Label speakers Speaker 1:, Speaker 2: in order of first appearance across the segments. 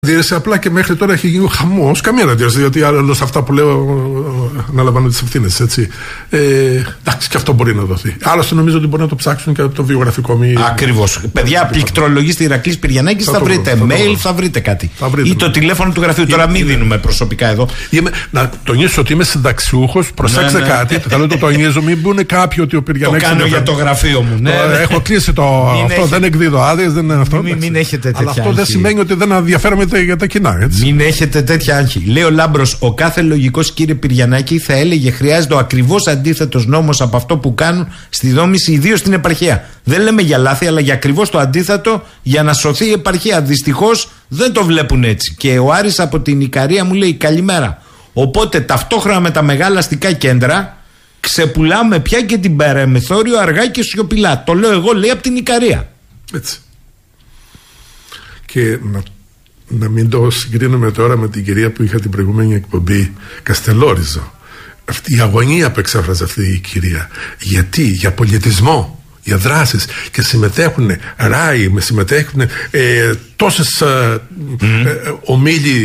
Speaker 1: αντίρρηση, απλά και μέχρι τώρα έχει γίνει χαμός. Καμία αντίρρηση, γιατί άλλο αυτά που λέω αναλαμβάνω τις ευθύνες, έτσι. Εντάξει, και αυτό μπορεί να δοθεί. Άλλωστε νομίζω ότι μπορεί να το ψάξουν και από το βιογραφικό μου.
Speaker 2: Ακριβώς. Παιδιά, πληκτρολογήστε Ηρακλής Πυριανάκης, θα βρείτε mail, θα βρείτε κάτι. Ή το τηλέφωνο του γραφείου. Τώρα μην δίνουμε προσωπικά εδώ.
Speaker 1: Να τονίσω ότι είμαι συνταξιούχος. Προσέξτε κάτι. Θέλω να το τονίζω, μην πούνε κάποιοι ότι ο Πυριανάκης.
Speaker 2: Το κάνω για το γραφείο μου.
Speaker 1: Έχω κλείσει αυτό. Δεν εκδίδω άδειες, δεν είναι αυτό.
Speaker 2: Μην έχετε τέτοια.
Speaker 1: Αλλά αυτό δεν σημαίνει ότι δεν ενδιαφέρομαι για τα κοινά, έτσι.
Speaker 2: Μην έχετε τέτοια άγχη. Λέει ο Λάμπρος, ο κάθε λογικός, κύριε Πυριανάκη, θα έλεγε χρειάζεται ο ακριβώς αντίθετος νόμος από αυτό που κάνουν στη δόμηση, ιδίως στην επαρχία. Δεν λέμε για λάθη, αλλά για ακριβώς το αντίθετο, για να σωθεί η επαρχία. Δυστυχώς δεν το βλέπουν έτσι. Και ο Άρης από την Ικαρία μου λέει καλημέρα. Οπότε ταυτόχρονα με τα μεγάλα αστικά κέντρα ξεπουλάμε πια και την Περαμεθόριο αργά και σιωπηλά. Το λέω εγώ, λέει, από την Ικαρία.
Speaker 1: Έτσι. Και να μην το συγκρίνουμε τώρα με την κυρία που είχα την προηγούμενη εκπομπή, Καστελόριζο. Αυτή η αγωνία που εξέφραζε αυτή η κυρία. Γιατί? Για πολιτισμό, για δράσεις. Και συμμετέχουν ράι, συμμετέχουν τόσες ομίλοι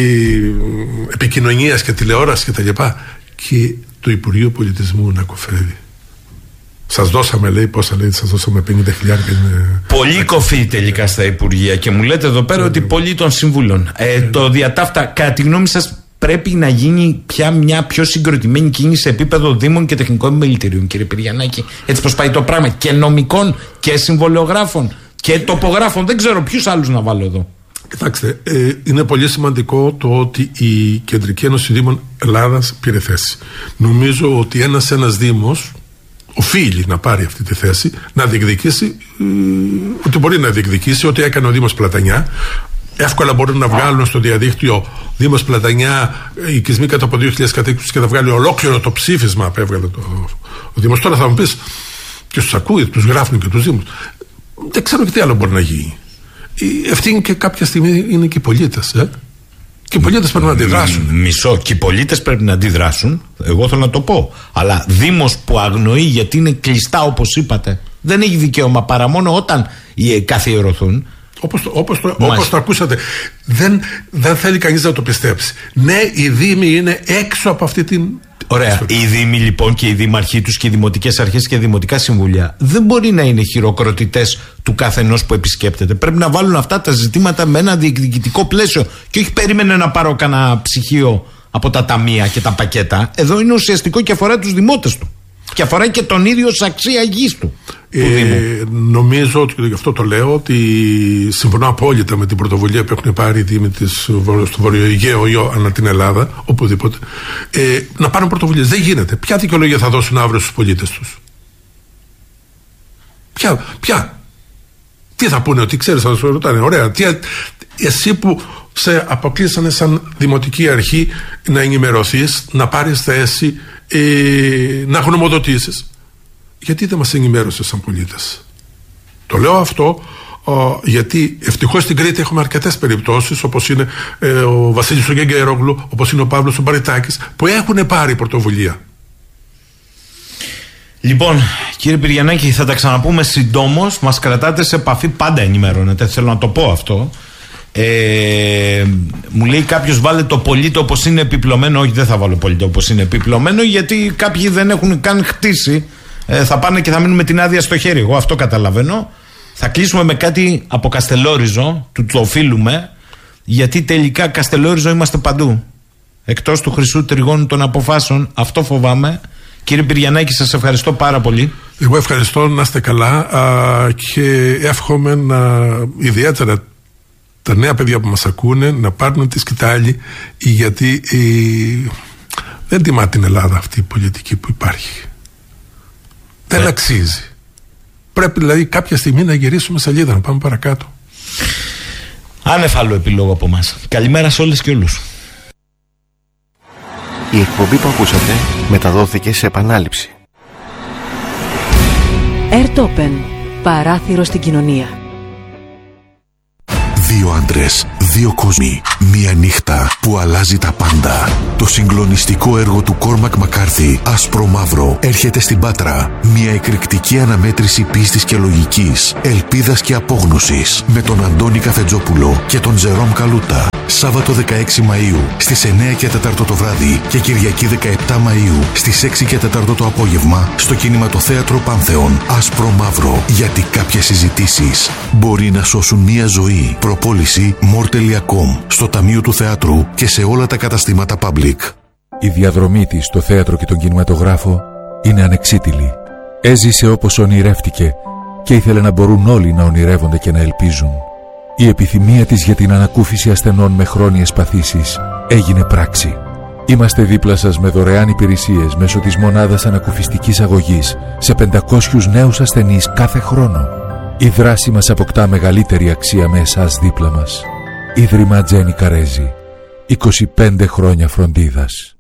Speaker 1: επικοινωνίας και τηλεόραση κτλ. Και το Υπουργείο Πολιτισμού να κοφεύει. Σας δώσαμε, λέει, πόσα λέει, σας δώσαμε 50.000.
Speaker 2: Πολύ κοφή τελικά στα Υπουργεία. Και μου λέτε εδώ πέρα ότι πολλοί των συμβούλων. Το διατάφτα, κατά τη γνώμη σας, πρέπει να γίνει πια μια πιο συγκροτημένη κίνηση σε επίπεδο Δήμων και Τεχνικών Επιμελητηρίων, κύριε Πυριανάκη. Έτσι πως πάει το πράγμα. Και νομικών και συμβολιογράφων και τοπογράφων. Δεν ξέρω ποιους άλλους να βάλω εδώ.
Speaker 1: Κοιτάξτε, είναι πολύ σημαντικό το ότι η Κεντρική Ένωση Δήμων Ελλάδας πήρε θέση. Νομίζω ότι ένας Δήμος οφείλει να πάρει αυτή τη θέση, να διεκδικήσει ότι μπορεί να διεκδικήσει ό,τι έκανε ο Δήμος Πλατανιά. Εύκολα μπορούν να βγάλουν στο διαδίκτυο Δήμος Πλατανιά οικισμοί κάτω από 2.000 κατοίκους και θα βγάλει ολόκληρο το ψήφισμα που έβγαλε ο Δήμος. Τώρα θα μου πεις, και στους ακούει, τους γράφουν και τους Δήμους. Δεν ξέρω και τι άλλο μπορεί να γίνει. Η ευθύνη και κάποια στιγμή είναι και οι πολίτες. Και οι πολίτες πρέπει να αντιδράσουν.
Speaker 2: Μισό. Και οι πολίτες πρέπει να αντιδράσουν. Εγώ θέλω να το πω. Αλλά Δήμος που αγνοεί γιατί είναι κλειστά, όπως είπατε, δεν έχει δικαίωμα παρά μόνο όταν καθιερωθούν.
Speaker 1: Όπως το ακούσατε. Δεν θέλει κανείς να το πιστέψει. Ναι, οι Δήμοι είναι έξω από αυτή την.
Speaker 2: Ωραία. Οι Δήμοι λοιπόν και οι Δήμαρχοι τους και οι Δημοτικές Αρχές και οι Δημοτικά Συμβούλια δεν μπορεί να είναι χειροκροτητές του καθενός που επισκέπτεται. Πρέπει να βάλουν αυτά τα ζητήματα με ένα διεκδικητικό πλαίσιο. Και όχι περίμενε να πάρω κανένα ψυχείο από τα ταμεία και τα πακέτα. Εδώ είναι ουσιαστικό και αφορά τους δημότες του. Και αφορά και τον ίδιο ως αξία γης του.
Speaker 1: Νομίζω ότι γι' αυτό το λέω ότι συμφωνώ απόλυτα με την πρωτοβουλία που έχουν πάρει οι Δήμοι στο Βορειοαιγαίο ή ανά την Ελλάδα, οπουδήποτε, να πάρουν πρωτοβουλίες. Δεν γίνεται. Ποια δικαιολογία θα δώσουν αύριο στους πολίτες τους? Ποια? Τι θα πούνε, ότι ξέρεις, θα σου ρωτάνε, ωραία, εσύ που σε αποκλείσανε σαν δημοτική αρχή να ενημερωθείς, να πάρεις θέση, να γνωμοδοτήσεις, γιατί δεν μας ενημέρωσες σαν πολίτες? Το λέω αυτό γιατί ευτυχώς στην Κρήτη έχουμε αρκετές περιπτώσεις, όπως είναι ο Βασίλης ο Γεγγερόγλου, όπως είναι ο Παύλος ο Μπαριτάκης, που έχουν πάρει πρωτοβουλία.
Speaker 2: Λοιπόν, κύριε Πυριανάκη, θα τα ξαναπούμε συντόμως. Μας κρατάτε σε επαφή, πάντα ενημερώνετε, θέλω να το πω αυτό. Μου λέει κάποιος, βάλε το πολίτη όπως είναι επιπλωμένο. Όχι, δεν θα βάλω πολίτη όπως είναι επιπλωμένο, γιατί κάποιοι δεν έχουν καν χτίσει. Θα πάνε και θα μείνουν με την άδεια στο χέρι. Εγώ αυτό καταλαβαίνω. Θα κλείσουμε με κάτι από Καστελόριζο, του το οφείλουμε, γιατί τελικά Καστελόριζο είμαστε παντού. Εκτός του χρυσού τριγώνου των αποφάσεων. Αυτό φοβάμαι. Κύριε Πυριανάκη, σας ευχαριστώ πάρα πολύ.
Speaker 1: Εγώ ευχαριστώ, να είστε καλά, και εύχομαι ιδιαίτερα τα νέα παιδιά που μας ακούνε να πάρουν τη σκητάλη, γιατί δεν τιμά την Ελλάδα αυτή η πολιτική που υπάρχει. Δεν αξίζει. Πρέπει δηλαδή κάποια στιγμή να γυρίσουμε σελίδα, να πάμε παρακάτω.
Speaker 2: Άνευ άλλο επιλόγο από εμάς. Καλημέρα σε όλες και όλους.
Speaker 3: Η εκπομπή που ακούσατε μεταδόθηκε σε επανάληψη.
Speaker 4: Airtopen. Παράθυρο στην κοινωνία.
Speaker 5: Δύο άντρες,
Speaker 4: Δύο κόσμοι, μία νύχτα που αλλάζει τα πάντα. Το συγκλονιστικό έργο του Κόρμακ Μακάρθι, Άσπρο Μαύρο, έρχεται στην Πάτρα. Μία εκρηκτική αναμέτρηση πίστης και λογικής, ελπίδας και απόγνωσης, με τον Αντώνη Καφετζόπουλο και τον Τζερόμ Καλούτα. Σάββατο 16 Μαΐου στις 9 και 4 το βράδυ και Κυριακή 17 Μαΐου στις 6 και 4 το απόγευμα στο Κινηματοθέατρο Πάνθεον. Άσπρο Μαύρο, γιατί κάποιες συζητήσεις μπορεί να σώσουν μία ζωή. Προπόληση more.com, στο Ταμείο του Θεάτρου και σε όλα τα καταστήματα Public.
Speaker 5: Η διαδρομή της στο θέατρο και τον κινηματογράφο είναι ανεξίτηλη. Έζησε όπως ονειρεύτηκε και ήθελε να μπορούν όλοι να ονειρεύονται και να ελπίζουν. Η επιθυμία της για την ανακούφιση ασθενών με χρόνιες παθήσεις έγινε πράξη. Είμαστε δίπλα σας με δωρεάν υπηρεσίες μέσω της μονάδας ανακουφιστικής αγωγής σε 500 νέους ασθενείς κάθε χρόνο. Η δράση μας αποκτά μεγαλύτερη αξία με εσάς δίπλα μας. Ίδρυμα Τζένι Καρέζη. 25 χρόνια φροντίδας.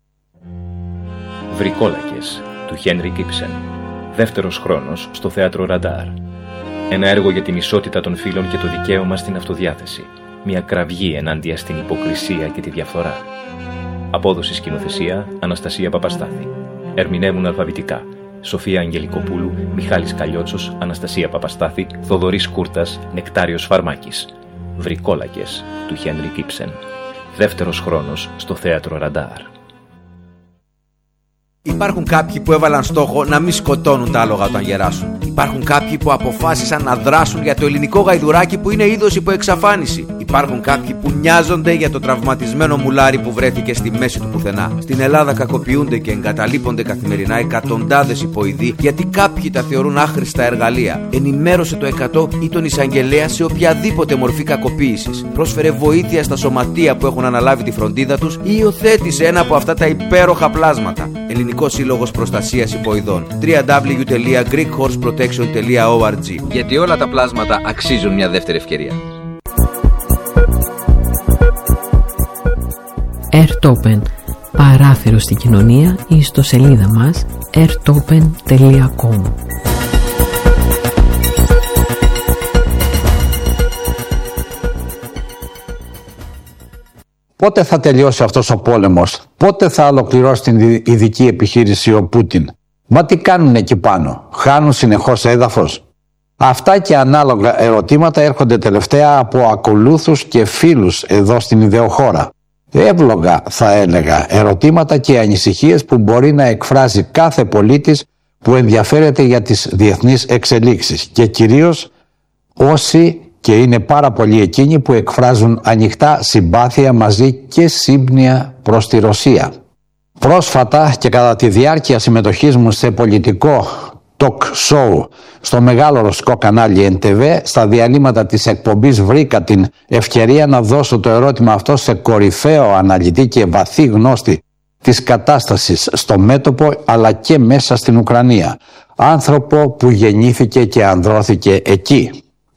Speaker 6: Βρικόλακες του Χένρικ Ήψεν. Δεύτερος χρόνος στο θέατρο Ραντάρ. Ένα έργο για την ισότητα των φύλων και το δικαίωμα στην αυτοδιάθεση. Μια κραυγή ενάντια στην υποκρισία και τη διαφθορά. Απόδοση σκηνοθεσία Αναστασία Παπαστάθη. Ερμηνεύουν αλφαβητικά Σοφία Αγγελικοπούλου, Μιχάλης Καλλιότσος, Αναστασία Παπαστάθη, Θοδωρής Κούρτας, Νεκτάριος Φαρμάκης. Βρικόλακες του Χένρικ Ήψεν. Δεύτερος χρόνος στο θέατρο Ραντάρ.
Speaker 7: Υπάρχουν κάποιοι που έβαλαν στόχο να μην σκοτώνουν τα άλογα όταν γεράσουν. Υπάρχουν κάποιοι που αποφάσισαν να δράσουν για το ελληνικό γαϊδουράκι που είναι είδος υπό εξαφάνιση. Υπάρχουν κάποιοι που νοιάζονται για το τραυματισμένο μουλάρι που βρέθηκε στη μέση του πουθενά. Στην Ελλάδα κακοποιούνται και εγκαταλείπονται καθημερινά εκατοντάδες υποειδοί γιατί κάποιοι τα θεωρούν άχρηστα εργαλεία. Ενημέρωσε το 100 ή τον εισαγγελέα σε οποιαδήποτε μορφή κακοποίησης. Πρόσφερε βοήθεια στα σωματεία που έχουν αναλάβει τη φροντίδα τους ή υιοθέτησε ένα από αυτά τα υπέροχα πλάσματα. Ελληνικός Σύλλογος Προστασίας Υποειδών. www.greekhorseprotection.org. Γιατί όλα τα πλάσματα αξίζουν μια δεύτερη ευκαιρία.
Speaker 8: Airtopen. Παράθυρο στην κοινωνία ή στο σελίδα μας airtopen.com.
Speaker 9: Πότε θα τελειώσει αυτός ο πόλεμος? Πότε θα ολοκληρώσει την ειδική επιχείρηση ο Πούτιν? Μα τι κάνουν εκεί πάνω? Χάνουν συνεχώς έδαφος? Αυτά και ανάλογα ερωτήματα έρχονται τελευταία από ακολούθους και φίλους εδώ στην ιδεοχώρα. Εύλογα θα έλεγα ερωτήματα και ανησυχίες που μπορεί να εκφράζει κάθε πολίτης που ενδιαφέρεται για τις διεθνείς εξελίξεις και κυρίως όσοι και είναι πάρα πολλοί εκείνοι που εκφράζουν ανοιχτά συμπάθεια μαζί και σύμπνοια προς τη Ρωσία. Πρόσφατα και κατά τη διάρκεια συμμετοχής μου σε πολιτικό talk show στο μεγάλο ρωσικό κανάλι NTV, στα διαλύματα της εκπομπής βρήκα την ευκαιρία να δώσω το ερώτημα αυτό σε κορυφαίο αναλυτή και βαθύ γνώστη της κατάστασης στο μέτωπο αλλά και μέσα στην Ουκρανία. Άνθρωπο που γεννήθηκε και ανδρώθηκε εκεί.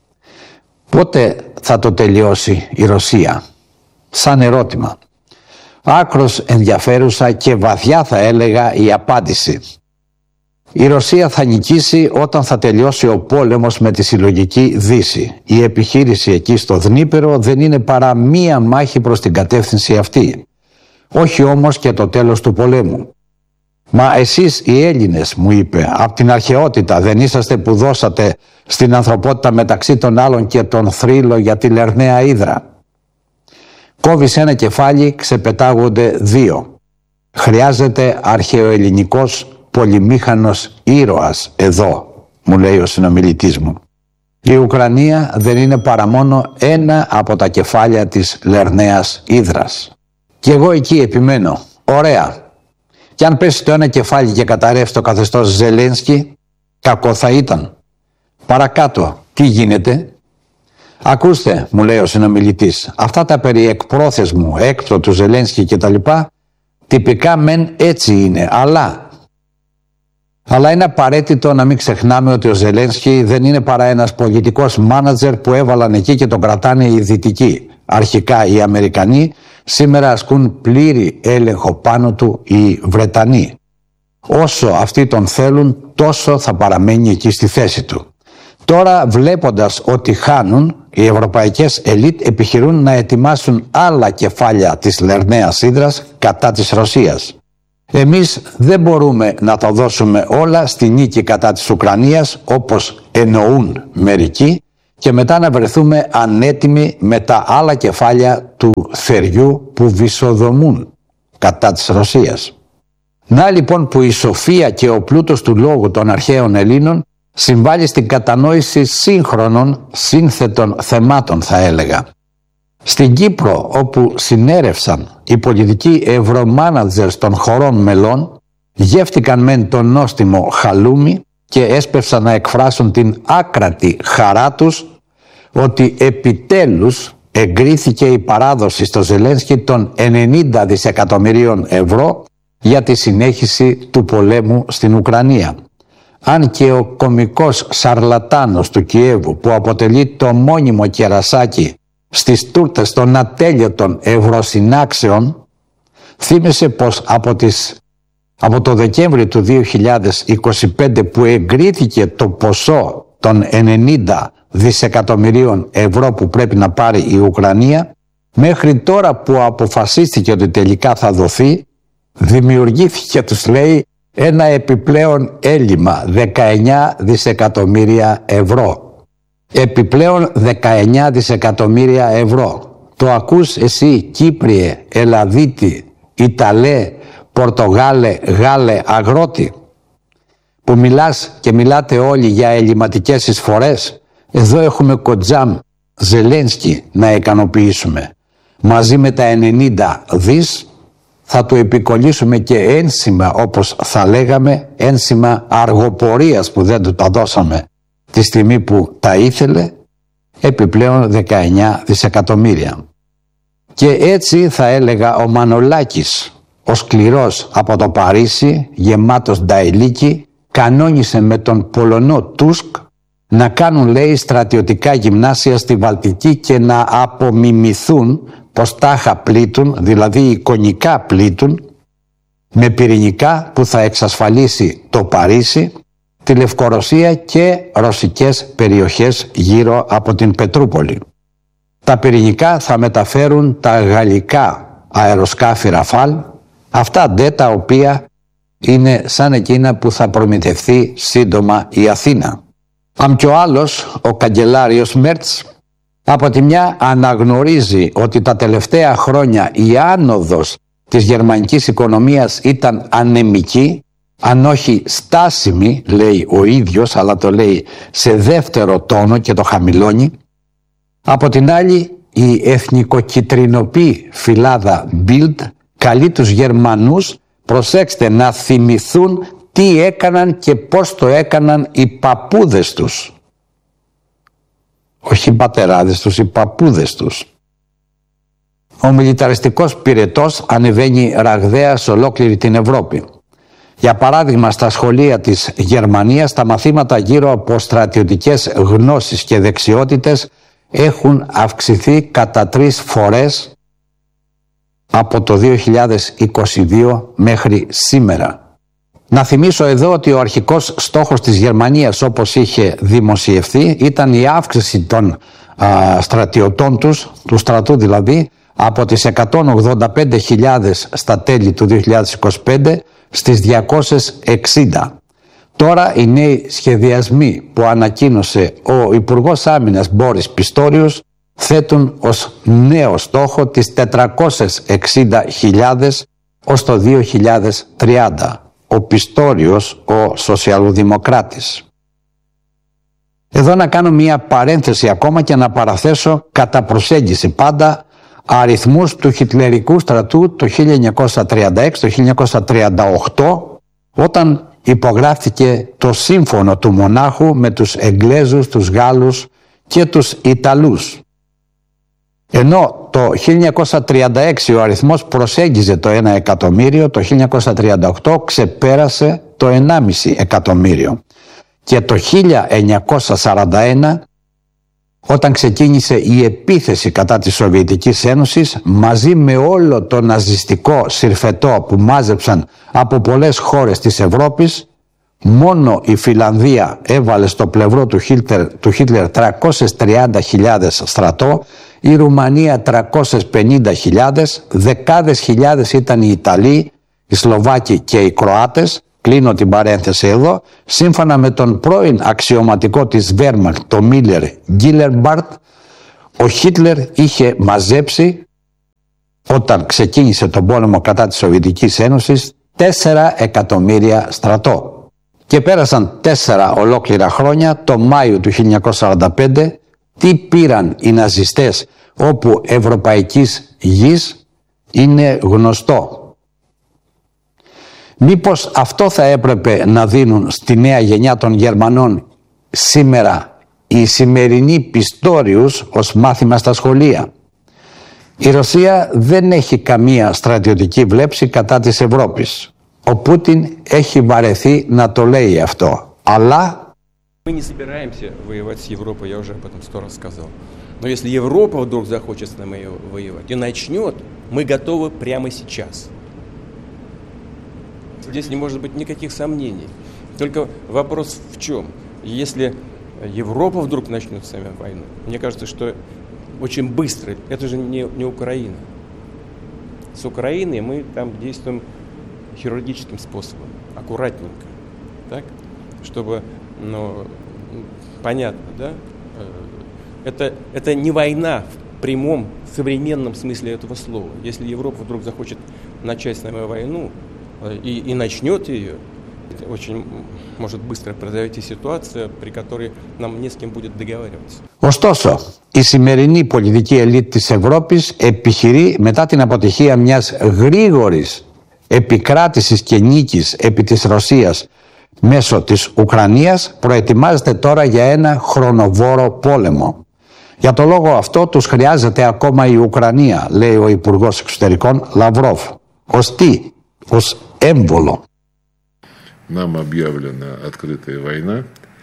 Speaker 9: Πότε θα το τελειώσει η Ρωσία? Σαν ερώτημα. Άκρος ενδιαφέρουσα και βαθιά θα έλεγα η απάντηση. Η Ρωσία θα νικήσει όταν θα τελειώσει ο πόλεμος με τη συλλογική Δύση. Η επιχείρηση εκεί στο Δνίπερο δεν είναι παρά μία μάχη προς την κατεύθυνση αυτή. Όχι όμως και το τέλος του πολέμου. Μα εσείς οι Έλληνες, μου είπε, από την αρχαιότητα δεν είσαστε που δώσατε στην ανθρωπότητα μεταξύ των άλλων και τον θρύλο για τη Λερναία Ύδρα? Κόβεις ένα κεφάλι, ξεπετάγονται δύο. Χρειάζεται αρχαιοελληνικός πολυμήχανος ήρωας εδώ, μου λέει ο συνομιλητής μου. Η Ουκρανία δεν είναι παρά μόνο ένα από τα κεφάλια της Λερναίας Ύδρας. Και εγώ εκεί επιμένω. Ωραία. Και αν πέσει το ένα κεφάλι και καταρρεύσει το καθεστώς Ζελένσκι, κακό θα ήταν. Παρακάτω, τι γίνεται? Ακούστε, μου λέει ο συνομιλητής, αυτά τα περί εκπρόθεσμου, έκτο του Ζελένσκι κτλ. Τυπικά μεν έτσι είναι, αλλά είναι απαραίτητο να μην ξεχνάμε ότι ο Ζελένσκι δεν είναι παρά ένας πολιτικός μάνατζερ που έβαλαν εκεί και τον κρατάνε οι Δυτικοί. Αρχικά οι Αμερικανοί, σήμερα ασκούν πλήρη έλεγχο πάνω του οι Βρετανοί. Όσο αυτοί τον θέλουν, τόσο θα παραμένει εκεί στη θέση του. Τώρα, βλέποντας ότι χάνουν, οι ευρωπαϊκές ελίτ επιχειρούν να ετοιμάσουν άλλα κεφάλια της Λερναίας Ύδρας κατά της Ρωσίας. Εμείς δεν μπορούμε να τα δώσουμε όλα στη νίκη κατά της Ουκρανίας, όπως εννοούν μερικοί, και μετά να βρεθούμε ανέτοιμοι με τα άλλα κεφάλια του θεριού που βυσοδομούν κατά της Ρωσίας. Να λοιπόν που η σοφία και ο πλούτος του λόγου των αρχαίων Ελλήνων συμβάλλει στην κατανόηση σύγχρονων σύνθετων θεμάτων, θα έλεγα. Στην Κύπρο, όπου συνέρευσαν οι πολιτικοί ευρωμάνατζερς των χωρών μελών, γεύτηκαν μεν το νόστιμο χαλούμι και έσπευσαν να εκφράσουν την άκρατη χαρά τους ότι επιτέλους εγκρίθηκε η παράδοση στο Ζελένσκι των 90 δισεκατομμυρίων ευρώ για τη συνέχιση του πολέμου στην Ουκρανία. Αν και ο κωμικός σαρλατάνος του Κιέβου, που αποτελεί το μόνιμο κερασάκι στις τούρτες των ατέλειωτων ευρωσυνάξεων, θύμισε πως από το Δεκέμβρη του 2025, που εγκρίθηκε το ποσό των 90 δισεκατομμυρίων ευρώ που πρέπει να πάρει η Ουκρανία, μέχρι τώρα που αποφασίστηκε ότι τελικά θα δοθεί, δημιουργήθηκε, τους λέει, ένα επιπλέον έλλειμμα 19 δισεκατομμύρια ευρώ. Επιπλέον 19 δισεκατομμύρια ευρώ. Το ακούς εσύ, Κύπριε, Ελλαδίτη, Ιταλέ, Πορτογάλε, Γάλε, αγρότη, που μιλάς και μιλάτε όλοι για ελληματικές εισφορές? Εδώ έχουμε κοντζάμ Ζελένσκι να ικανοποιήσουμε. Μαζί με τα 90 δις θα του επικολλήσουμε και ένσημα, όπως θα λέγαμε, ένσημα αργοπορίας που δεν του τα δώσαμε τη στιγμή που τα ήθελε, επιπλέον 19 δισεκατομμύρια. Και έτσι, θα έλεγα, ο Μανολάκης, ο σκληρός από το Παρίσι, γεμάτος νταηλίκι, κανόνισε με τον Πολωνό Τούσκ να κάνουν, λέει, στρατιωτικά γυμνάσια στη Βαλτική και να απομιμηθούν πως τάχα πλήττουν, δηλαδή εικονικά πλήττουν, με πυρηνικά που θα εξασφαλίσει το Παρίσι, τη Λευκορωσία και ρωσικές περιοχές γύρω από την Πετρούπολη. Τα πυρηνικά θα μεταφέρουν τα γαλλικά αεροσκάφη Ραφάλ, αυτά ντε τα οποία είναι σαν εκείνα που θα προμηθευτεί σύντομα η Αθήνα. Αν κι ο άλλος, ο καγκελάριος Μέρτς, από τη μια αναγνωρίζει ότι τα τελευταία χρόνια η άνοδος της γερμανικής οικονομίας ήταν ανεμική, αν όχι στάσιμη, λέει ο ίδιος, αλλά το λέει σε δεύτερο τόνο και το χαμηλώνει. Από την άλλη, η εθνικοκιτρινοπή φυλάδα Bild καλεί τους Γερμανούς, προσέξτε, να θυμηθούν τι έκαναν και πώς το έκαναν οι παππούδες τους. Όχι οι πατεράδες τους, οι παππούδες τους. Ο μιλιταριστικός πυρετός ανεβαίνει ραγδαία σε ολόκληρη την Ευρώπη. Για παράδειγμα, στα σχολεία της Γερμανίας τα μαθήματα γύρω από στρατιωτικές γνώσεις και δεξιότητες έχουν αυξηθεί κατά 3 φορές από το 2022 μέχρι σήμερα. Να θυμίσω εδώ ότι ο αρχικός στόχος της Γερμανίας, όπως είχε δημοσιευθεί, ήταν η αύξηση των στρατιωτών του στρατού δηλαδή, από τις 185.000 στα τέλη του 2025 στις 260. Τώρα οι νέοι σχεδιασμοί που ανακοίνωσε ο Υπουργός Άμυνας Μπόρις Πιστόριος θέτουν ως νέο στόχο τις 460.000 ως το 2030. Ο Πιστόριος, ο σοσιαλδημοκράτης. Εδώ να κάνω μια παρένθεση ακόμα και να παραθέσω κατά προσέγγιση πάντα αριθμούς του χιτλερικού στρατού το 1936, το 1938, όταν υπογράφηκε το σύμφωνο του Μονάχου με τους Εγγλέζους, τους Γάλλους και τους Ιταλούς. Ενώ το 1936 ο αριθμός προσέγγιζε το 1 εκατομμύριο, το 1938 ξεπέρασε το 1,5 εκατομμύριο. Και το 1941, όταν ξεκίνησε η επίθεση κατά της Σοβιετικής Ένωσης, μαζί με όλο το ναζιστικό συρφετό που μάζεψαν από πολλές χώρες της Ευρώπης, Μόνο η Φιλανδία έβαλε στο πλευρό του Χίτλερ 330.000 στρατό, η Ρουμανία 350.000, δεκάδες χιλιάδες ήταν οι Ιταλοί, οι Σλοβάκοι και οι Κροάτες. Κλείνω την παρένθεση εδώ. Σύμφωνα με τον πρώην αξιωματικό της Βέρμαχτ, το Μίλερ Γκίλερμπαρτ, ο Χίτλερ είχε μαζέψει, όταν ξεκίνησε τον πόλεμο κατά της Σοβιετικής Ένωσης, 4 εκατομμύρια στρατό. Και πέρασαν 4 ολόκληρα χρόνια. Το Μάιο του 1945 τι πήραν οι ναζιστές όπου ευρωπαϊκής γης είναι γνωστό. Μήπως αυτό θα έπρεπε να δίνουν στη νέα γενιά των Γερμανών σήμερα οι σημερινοί πιστόριους ως μάθημα στα σχολεία? Η Ρωσία δεν έχει καμία στρατιωτική βλέψη κατά της Ευρώπης. Ο Πούτιν έχει βαρεθεί να το λέει αυτό. Αλλά
Speaker 10: мы не собираемся воевать с Европой, я уже об этом 100 раз сказал. Но если Европа вдруг захочет с нами воевать и начнет, мы готовы прямо сейчас. Здесь не может быть никаких сомнений. Только вопрос в чем? Если Европа вдруг начнет с нами войну, мне кажется, что очень быстро, это же не Украина. С Украиной мы там действуем хирургическим способом, аккуратненько, так, чтобы, ну, понятно, да, это не война в прямом современном смысле этого слова. Если Европа вдруг захочет начать с нами войну и начнет ее, очень может быстро произойти ситуация, при которой нам не с кем будет договариваться.
Speaker 9: Ωστόσο, η σημερινή πολιτική ελίτ της Ευρώπης επιχειρεί μετά την αποτυχία μιας γρήγορης επικράτησης και νίκης επί της Ρωσίας μέσω της Ουκρανίας, προετοιμάζεται τώρα για ένα χρονοβόρο πόλεμο. Για το λόγο αυτό τους χρειάζεται ακόμα η Ουκρανία, λέει ο Υπουργός Εξωτερικών Λαυρόφ. Ως τι? Ως έμβολο.
Speaker 11: Нам объявлена открытая война.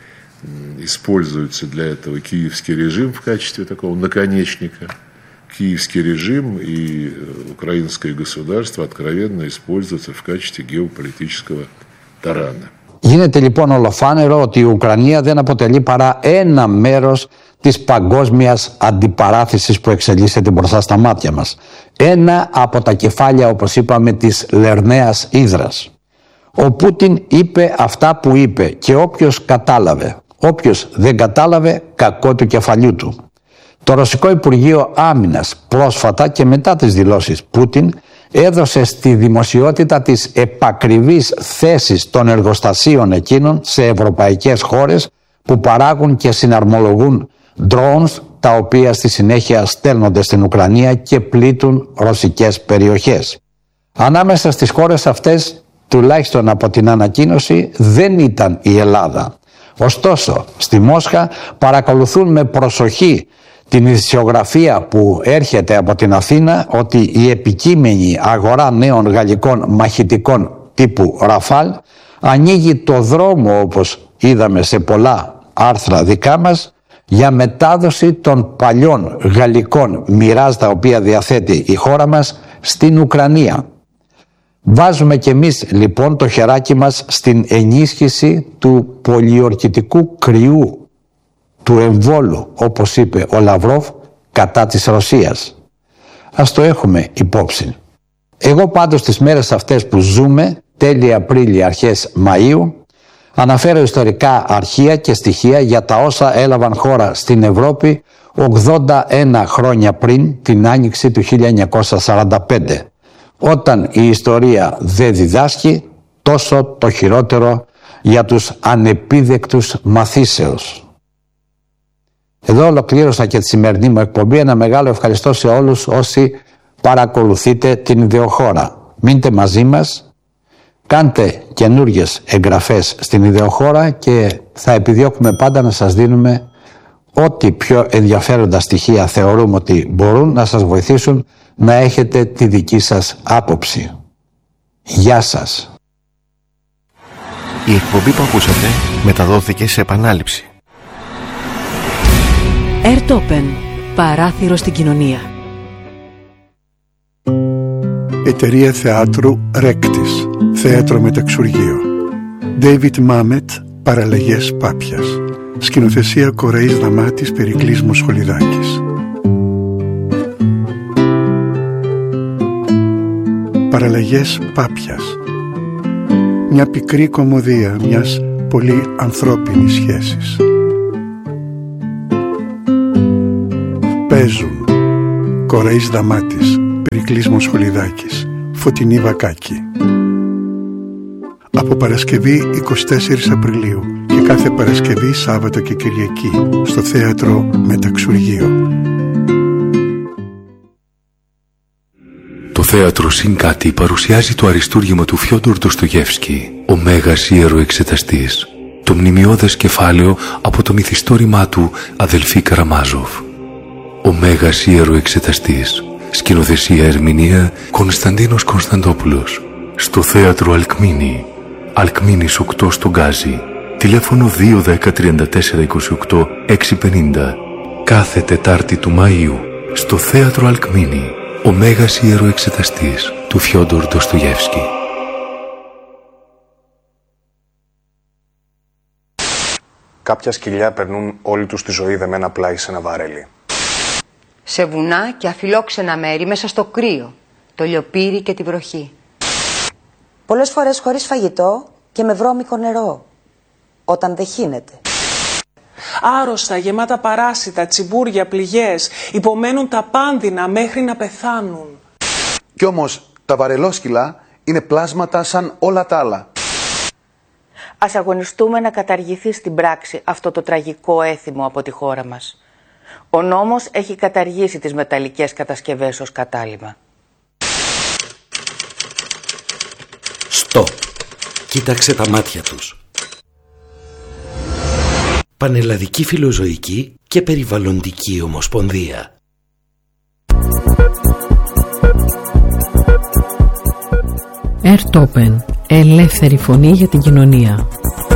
Speaker 11: Используется для этого киевский режим в качестве такого наконечника. Киевский режим и украинское государство откровенно используются в качестве геополитического тарана.
Speaker 9: Γίνεται λοιπόν ολοφάνερο ότι η Ουκρανία δεν αποτελεί παρά ένα μέρος της παγκόσμιας αντιπαράθεσης που εξελίσσεται μπροστά στα μάτια μας. Ένα από τα κεφάλια, όπως είπαμε, της Λερναίας Ύδρας. Ο Πούτιν είπε αυτά που είπε και όποιος κατάλαβε. Όποιος δεν κατάλαβε, κακό του κεφαλιού του. Το Ρωσικό Υπουργείο Άμυνας πρόσφατα και μετά τις δηλώσεις Πούτιν έδωσε στη δημοσιότητα τις επακριβείς θέσεις των εργοστασίων εκείνων σε ευρωπαϊκές χώρες που παράγουν και συναρμολογούν drones, τα οποία στη συνέχεια στέλνονται στην Ουκρανία και πλήττουν ρωσικές περιοχές. Ανάμεσα στις χώρες αυτές, τουλάχιστον από την ανακοίνωση, δεν ήταν η Ελλάδα. Ωστόσο, στη Μόσχα παρακολουθούν με προσοχή την ειδησιογραφία που έρχεται από την Αθήνα ότι η επικείμενη αγορά νέων γαλλικών μαχητικών τύπου Ραφάλ ανοίγει το δρόμο, όπως είδαμε σε πολλά άρθρα δικά μας, για μετάδοση των παλιών γαλλικών Μιράζ, τα οποία διαθέτει η χώρα μας, στην Ουκρανία. Βάζουμε κι εμείς λοιπόν το χεράκι μας στην ενίσχυση του πολιορκητικού κρυού, του εμβόλου, όπως είπε ο Λαυρόφ, κατά της Ρωσίας. Ας το έχουμε υπόψη. Εγώ πάντως τις μέρες αυτές που ζούμε, τέλη Απρίλη, αρχές Μαΐου, αναφέρω ιστορικά αρχεία και στοιχεία για τα όσα έλαβαν χώρα στην Ευρώπη 81 χρόνια πριν την άνοιξη του 1945. Όταν η ιστορία δεν διδάσκει, τόσο το χειρότερο για τους ανεπίδεκτους μαθήσεως. Εδώ ολοκλήρωσα και τη σημερινή μου εκπομπή. Ένα μεγάλο ευχαριστώ σε όλους όσοι παρακολουθείτε την Ιδεοχώρα. Μείνετε μαζί μας, κάντε καινούργιες εγγραφές στην Ιδεοχώρα και θα επιδιώκουμε πάντα να σας δίνουμε ό,τι πιο ενδιαφέροντα στοιχεία θεωρούμε ότι μπορούν να σας βοηθήσουν να έχετε τη δική σας άποψη. Γεια σας.
Speaker 3: Η εκπομπή που ακούσατε μεταδόθηκε σε επανάληψη.
Speaker 12: Ερτόπεν, παράθυρο στην κοινωνία.
Speaker 13: Εταιρεία θεάτρου Ρέκτης, θέατρο μεταξουργείο. David Mamet, Παραλλαγές Πάπιας. Σκηνοθεσία Κοραής Δαμάτης, Περικλής Μοσχολιδάκης. Παραλλαγές Πάπιας. Μια πικρή κωμωδία μιας πολύ ανθρώπινης σχέσης. Παίζουν Κοραής Δαμάτης, Περικλής Μοσχολιδάκης, Φωτεινή Βακάκη. Από Παρασκευή 24 Απριλίου και κάθε Παρασκευή, Σάββατο και Κυριακή στο Θέατρο Μεταξουργείο.
Speaker 5: Το θέατρο Συγκάτη παρουσιάζει το αριστούργημα του Φιόντορ Ντοστογιέφσκι, ο Μέγας Ιεροεξεταστής, το μνημειώδες κεφάλαιο από το μυθιστόρημά του Αδελφοί Καραμάζοφ. Ο Μέγας Ιεροεξεταστής, σκηνοθεσία ερμηνεία Κωνσταντίνος Κωνσταντόπουλος, στο θέατρο Αλκμίνη, Αλκμίνης 8 στο Γκάζι, τηλέφωνο 210 34 28 650. Κάθε Τετάρτη του Μαΐου, στο θέατρο Αλκμίνη, ο Μέγας Ιεροεξεταστής του Φιόντορ Ντοστογιέφσκι.
Speaker 14: Κάποια σκυλιά περνούν όλη τους τη ζωή δεμένα πλάι σε ένα βαρέλι.
Speaker 15: Σε βουνά και αφιλόξενα μέρη μέσα στο κρύο, το λιοπύρι και τη βροχή.
Speaker 16: Πολλές φορές χωρίς φαγητό και με βρώμικο νερό, όταν δεν χύνεται.
Speaker 17: Άρρωστα, γεμάτα παράσιτα, τσιμπούρια, πληγές, υπομένουν τα πάνδυνα μέχρι να πεθάνουν.
Speaker 18: Κι όμως τα βαρελόσκυλα είναι πλάσματα σαν όλα τα άλλα.
Speaker 19: Ας αγωνιστούμε να καταργηθεί στην πράξη αυτό το τραγικό έθιμο από τη χώρα μας. Ο νόμος έχει καταργήσει τις μεταλλικές κατασκευές ως κατάλημα.
Speaker 20: Στοπ. Κοίταξε τα μάτια τους. Πανελλαδική Φιλοζωική και Περιβαλλοντική Ομοσπονδία.
Speaker 8: Ερτόπεν. Ελεύθερη φωνή για την κοινωνία.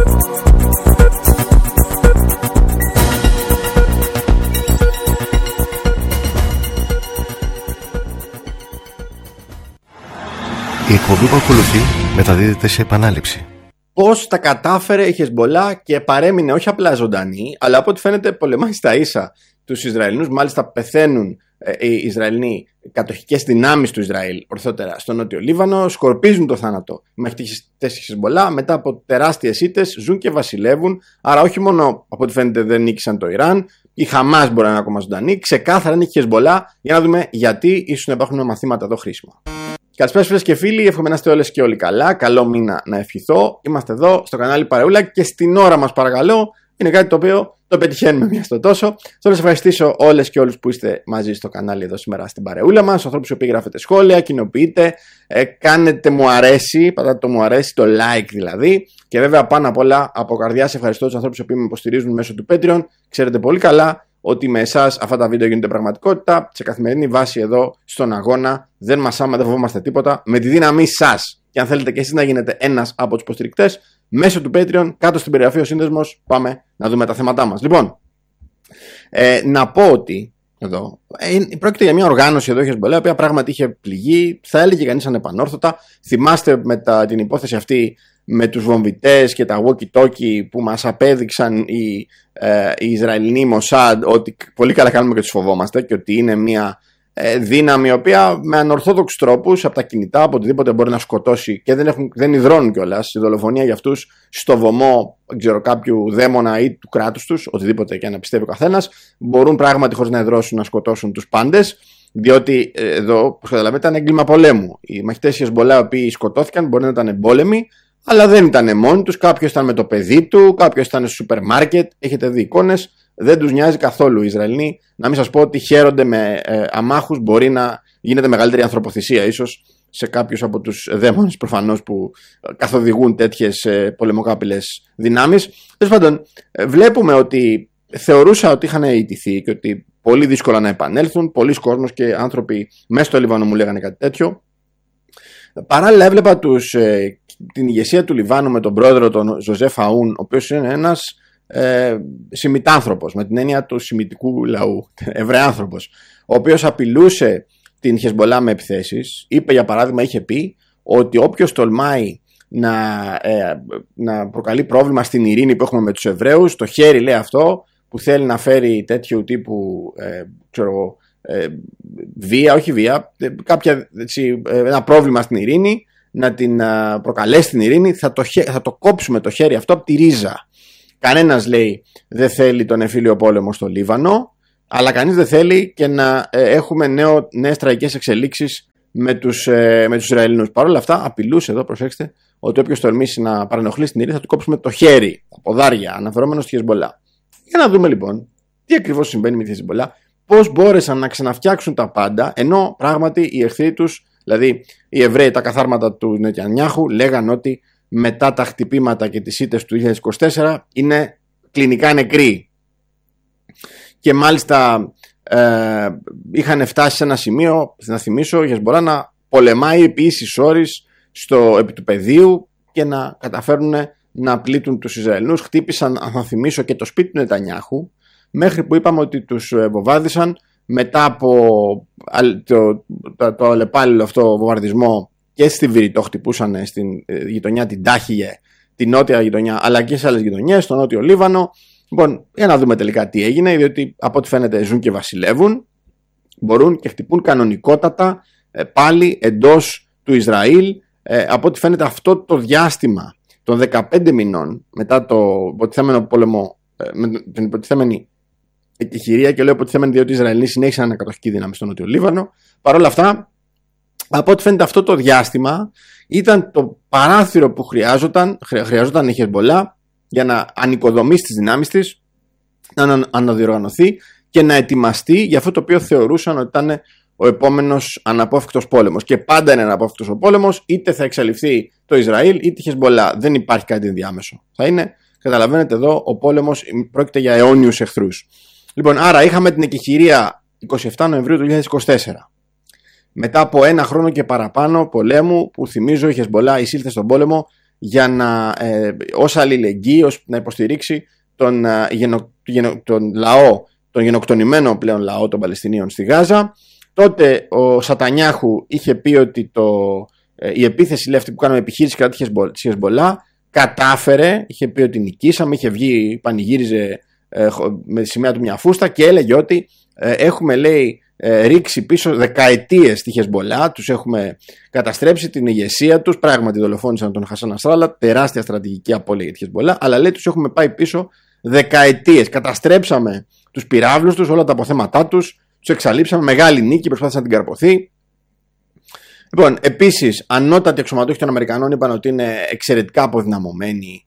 Speaker 3: Η εκπομπή που ακολουθεί μεταδίδεται σε επανάληψη.
Speaker 21: Πώς τα κατάφερε η Χεσμπολά και παρέμεινε όχι απλά ζωντανή, αλλά από ό,τι φαίνεται πολεμάει στα ίσα τους Ισραηλινούς. Μάλιστα πεθαίνουν οι Ισραηλινοί κατοχικές δυνάμεις του Ισραήλ, ορθότερα στο Νότιο Λίβανο, σκορπίζουν το θάνατο οι μαχητές της Χεσμπολά, μετά από τεράστιες ήττες ζουν και βασιλεύουν. Άρα όχι μόνο από ό,τι φαίνεται δεν νίκησαν το Ιράν, η Χαμάς μπορεί να είναι ακόμα ζωντανή, ξεκάθαρα είναι η Χεσμπολά. Για να δούμε γιατί, ίσως να υπάρχουν μαθήματα εδώ χρήσιμα. Καλησπέρα φίλες και φίλοι, εύχομαι να είστε όλες και όλοι καλά. Καλό μήνα να ευχηθώ. Είμαστε εδώ στο κανάλι Παρεούλα και στην ώρα μας, παρακαλώ. Είναι κάτι το οποίο το πετυχαίνουμε μία στο τόσο. Θέλω να σας ευχαριστήσω όλες και όλους που είστε μαζί στο κανάλι εδώ σήμερα στην Παρεούλα μας. Ανθρώπους που γράφετε σχόλια, κοινοποιείτε, κάνετε μου αρέσει, πατάτε το μου αρέσει, το like δηλαδή. Και βέβαια πάνω απ' όλα από καρδιάς ευχαριστώ τους ανθρώπους που με υποστηρίζουν μέσω του Patreon. Ξέρετε πολύ καλά ότι με εσάς αυτά τα βίντεο γίνονται πραγματικότητα. Σε καθημερινή βάση εδώ στον αγώνα δεν μασάμε, δεν φοβόμαστε τίποτα. Με τη δύναμή σας. Και αν θέλετε και εσείς να γίνετε ένας από τους υποστηρικτές, μέσω του Patreon, κάτω στην περιγραφή ο σύνδεσμος, πάμε να δούμε τα θέματά μας. Λοιπόν, να πω ότι εδώ πρόκειται για μια οργάνωση εδώ, η Χεσμπολά, η οποία πράγματι είχε πληγεί, θα έλεγε κανείς ανεπανόρθωτα. Θυμάστε την υπόθεση αυτή με τους βομβιτές και τα walkie-talkie που μας απέδειξαν οι Ισραηλινοί Μοσάντ ότι πολύ καλά κάνουμε και τους φοβόμαστε και ότι είναι μια δύναμη η οποία με ανορθόδοξους τρόπους από τα κινητά, από οτιδήποτε μπορεί να σκοτώσει και δεν υδρώνουν κιόλας στη δολοφονία για αυτούς στο βωμό κάποιου δαίμονα ή του κράτους τους, οτιδήποτε και να πιστεύει ο καθένας, μπορούν πράγματι χωρίς να υδρώσουν να σκοτώσουν τους πάντες. Διότι εδώ, όπως καταλαβαίνετε, ήταν έγκλημα πολέμου. Οι μαχητές της Χεσμπολά οι οποίοι σκοτώθηκαν μπορεί να ήταν εμπόλεμοι, αλλά δεν ήταν μόνοι τους. Κάποιος ήταν με το παιδί του, κάποιος ήταν στο σούπερ μάρκετ. Έχετε δει εικόνες. Δεν τους νοιάζει καθόλου οι Ισραηλοί. Να μην σας πω ότι χαίρονται με αμάχους. Μπορεί να γίνεται μεγαλύτερη ανθρωποθυσία ίσως σε κάποιους από τους δαίμονες προφανώς που καθοδηγούν τέτοιες πολεμοκάπηλες δυνάμεις. Τέλος πάντων, βλέπουμε ότι θεωρούσα ότι είχαν ιτηθεί και ότι πολύ δύσκολα να επανέλθουν. Πολλοί κόσμος και άνθρωποι μέσα στο Λίβανο μου λέγανε κάτι τέτοιο. Παράλληλα έβλεπα την ηγεσία του Λιβάνου με τον πρόεδρο τον Ζωζέφ Αούν, ο οποίος είναι ένας σημιτάνθρωπος με την έννοια του σημιτικού λαού, Εβραίανθρωπος, ο οποίος απειλούσε την Χεσμπολά με επιθέσεις. Είπε για παράδειγμα, είχε πει ότι όποιος τολμάει να προκαλεί πρόβλημα στην ειρήνη που έχουμε με τους Εβραίους. Το χέρι λέει αυτό που θέλει να φέρει τέτοιου τύπου βία, όχι βία, ένα πρόβλημα στην ειρήνη, να την προκαλέσει την ειρήνη, θα το κόψουμε το χέρι αυτό από τη ρίζα. Κανένας, λέει, δεν θέλει τον εμφύλιο πόλεμο στο Λίβανο, αλλά κανείς δεν θέλει και να έχουμε νέες τραγικές εξελίξεις με τους Ισραηλινούς. Παρ' όλα αυτά, απειλούσε εδώ, προσέξτε, ότι όποιος τολμήσει να παρενοχλήσει την ειρήνη θα του κόψουμε το χέρι, τα ποδάρια, αναφερόμενο στη Χεσμπολά. Για να δούμε λοιπόν τι ακριβώς συμβαίνει με τη Χεσμπολά, πώς μπόρεσαν να ξαναφτιάξουν τα πάντα, ενώ πράγματι οι εχθροί τους, δηλαδή οι Εβραίοι, τα καθάρματα του Νετανιάχου, λέγαν ότι μετά τα χτυπήματα και τις ήττες του 2024 είναι κλινικά νεκροί. Και μάλιστα είχαν φτάσει σε ένα σημείο, να θυμίσω, η Χεσμπολά να πολεμάει επί ίσης ώρης επί του πεδίου και να καταφέρουν να πλήττουν τους Ισραηλινούς. Χτύπησαν, αν θα θυμίσω, και το σπίτι του Νετανιάχου, μέχρι που είπαμε ότι τους βομβάρδισαν μετά από το αλλεπάλληλο αυτό βομβαρδισμό, και στη Βηρητό χτυπούσαν στην γειτονιά την Τάχιε, την νότια γειτονιά, αλλά και σε άλλες γειτονιές, στο νότιο Λίβανο. Λοιπόν, για να δούμε τελικά τι έγινε, διότι από ό,τι φαίνεται ζουν και βασιλεύουν, μπορούν και χτυπούν κανονικότατα πάλι εντός του Ισραήλ. Από ό,τι φαίνεται αυτό το διάστημα των 15 μηνών μετά το υποτιθέμενο πόλεμο, με την υποτιθέμενη εκεχηρία, και λέω υποτιθέμενη διότι οι Ισραηλοί συνέχισαν ανακατοχική δύναμη στο νότιο Λίβανο. Παρ' όλα αυτά, από ό,τι φαίνεται αυτό το διάστημα ήταν το παράθυρο που χρειαζόταν η Χεσμπολά για να ανοικοδομήσει τις δυνάμεις της, να αναδιοργανωθεί και να ετοιμαστεί για αυτό το οποίο θεωρούσαν ότι ήταν ο επόμενος αναπόφευκτος πόλεμος. Και πάντα είναι αναπόφευκτος ο πόλεμος, είτε θα εξαλειφθεί το Ισραήλ είτε η Χεσμπολά. Δεν υπάρχει κάτι ενδιάμεσο. Θα είναι, καταλαβαίνετε εδώ, ο πόλεμος πρόκειται για αιώνιους εχθρούς. Λοιπόν, άρα είχαμε την εκεχηρία 27 Νοεμβρίου του 2024. Μετά από ένα χρόνο και παραπάνω πολέμου, που θυμίζω η Χεσμπολά εισήλθε στον πόλεμο για να ως αλληλεγγύη, να υποστηρίξει τον λαό, τον γενοκτονημένο πλέον λαό των Παλαιστινίων στη Γάζα. Τότε ο Σατανιάχου είχε πει ότι η επίθεση, λέει, αυτή που κάναμε επιχείρηση κατά τη Χεσμπολά, κατάφερε, είχε πει ότι νικήσαμε, είχε βγει, πανηγύριζε με τη σημαία του μια φούστα και έλεγε ότι έχουμε, λέει, ρίξει πίσω δεκαετίες τη Χεσμπολά, τους έχουμε καταστρέψει την ηγεσία τους, πράγματι δολοφόνησαν τον Χασάν Νασράλα, τεράστια στρατηγική απώλεια για τη Χεσμπολά, αλλά λέει τους έχουμε πάει πίσω δεκαετίες, καταστρέψαμε τους πυράβλους τους, όλα τα αποθέματά τους, τους εξαλείψαμε, μεγάλη νίκη, προσπάθησαν να την καρποθεί. Λοιπόν, επίσης, ανώτατοι αξιωματούχοι των Αμερικανών είπαν ότι είναι εξαιρετικά αποδυναμωμένοι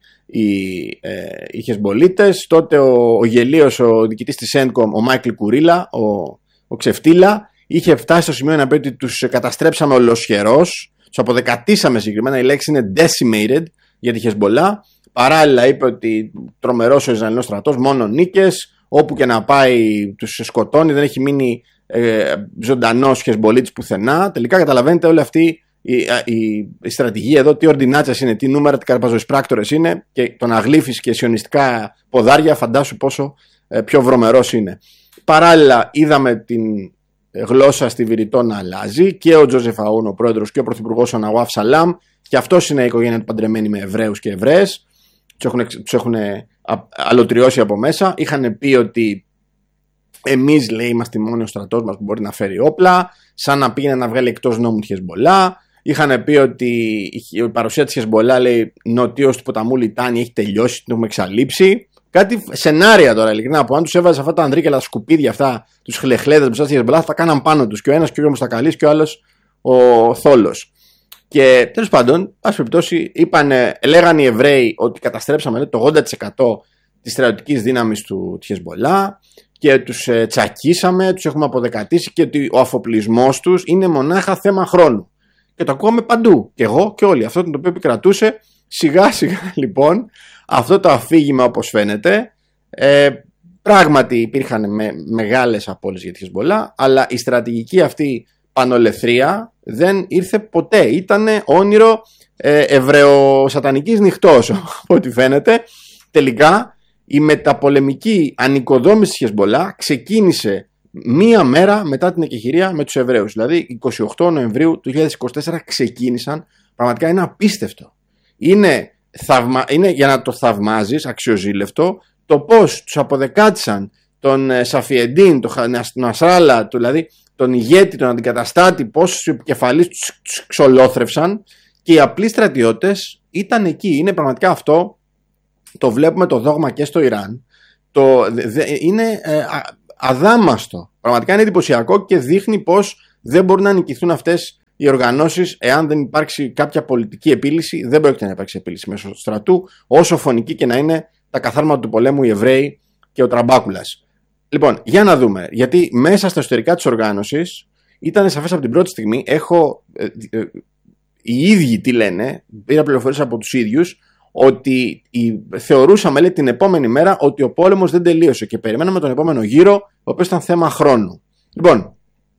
Speaker 21: οι Χεσμπολίτες. Τότε ο γελίος, ο διοικητής της CENTCOM, ο Μάικλ Κουρίλα, ο ξεφτύλα, είχε φτάσει στο σημείο να πει ότι τους καταστρέψαμε ολοσχερός, τους αποδεκατήσαμε συγκεκριμένα, η λέξη είναι decimated για τη Χεσμπολά. Παράλληλα είπε ότι τρομερός ο Ισραηλινός στρατός, μόνο νίκες, όπου και να πάει τους σκοτώνει, δεν έχει μείνει ζωντανός Χεσμπολίτης πουθενά. Τελικά καταλαβαίνετε όλη αυτή η στρατηγία εδώ, τι ορντινάτσες είναι, τι νούμερα, τι καρπαζοεισπράκτορες είναι, και τον αγλήφεις και σιωνιστικά ποδάρια, φαντάσου πόσο πιο βρωμερός είναι. Παράλληλα είδαμε την γλώσσα στη Βηρητό να αλλάζει, και ο Τζόζεφ Αούν, ο πρόεδρος, και ο πρωθυπουργός ο Ναουάφ Σαλάμ, και αυτός είναι η οικογένεια του παντρεμένη με Εβραίους και Εβραίες, τους έχουν αλωτριώσει από μέσα. Είχαν πει ότι εμείς, λέει, είμαστε μόνοι ο στρατός μας που μπορεί να φέρει όπλα, σαν να πήγαινε να βγάλει εκτός νόμου τη Χεσμπολά. Είχαν πει ότι η παρουσία της Χεσμπολά, λέει, νοτίως του ποταμού Λιτάνη έχει τελειώσει, την έχουμε εξαλείψει. Κάτι σενάρια τώρα, ειλικρινά, που αν τους έβαζε αυτά τα ανδρίκελα, τα σκουπίδια αυτά, τους χλεχλέδες μπροστά στη Χεσμπολά, θα κάναν πάνω τους. Και ο ένας και ο Μουστακαλής και ο άλλος ο Θόλος. Και τέλος πάντων, ας περιπτώσει, λέγανε οι Εβραίοι ότι καταστρέψαμε το 80% της στρατιωτικής δύναμης της Χεσμπολά και τους τσακίσαμε, τους έχουμε αποδεκατήσει, και ότι ο αφοπλισμός τους είναι μονάχα θέμα χρόνου. Και το ακούγαμε παντού, και εγώ και όλοι. Αυτό είναι το οποίο επικρατούσε. Σιγά σιγά λοιπόν αυτό το αφήγημα, όπως φαίνεται, πράγματι υπήρχαν μεγάλες απώλειες για τη Χεσμπολά, αλλά η στρατηγική αυτή πανολεθρία δεν ήρθε ποτέ. Ήτανε όνειρο εβραιοσατανικής νυχτός, από ό,τι φαίνεται. Τελικά η μεταπολεμική ανοικοδόμηση της Χεσμπολά ξεκίνησε μία μέρα μετά την εκεχηρία με τους Εβραίους. Δηλαδή 28 Νοεμβρίου του 2024 ξεκίνησαν. Πραγματικά είναι απίστευτο. Είναι για να το θαυμάζεις, αξιοζήλευτο, το πώς τους αποδεκάτησαν τον Σαφιεντίν, τον Νασράλα, δηλαδή τον ηγέτη, τον αντικαταστάτη, πώς οι επικεφαλείς τους ξολόθρευσαν και οι απλοί στρατιώτες ήταν εκεί. Είναι πραγματικά αυτό, το βλέπουμε το δόγμα και στο Ιράν, είναι αδάμαστο. Πραγματικά είναι εντυπωσιακό και δείχνει πως δεν μπορούν να νικηθούν αυτές οι οργανώσεις εάν δεν υπάρξει κάποια πολιτική επίλυση. Δεν πρόκειται να υπάρξει επίλυση μέσω του στρατού, όσο φωνική και να είναι τα καθάρματα του πολέμου οι Εβραίοι και ο Τραμπάκουλας. Λοιπόν, για να δούμε, γιατί μέσα στα εσωτερικά της οργάνωσης ήταν σαφές από την πρώτη στιγμή. Οι ίδιοι τι λένε, πήρα πληροφορίες από τους ίδιους, ότι θεωρούσαμε, λέει, την επόμενη μέρα ότι ο πόλεμος δεν τελείωσε και περιμέναμε τον επόμενο γύρο, ο οποίος ήταν θέμα χρόνου. Λοιπόν,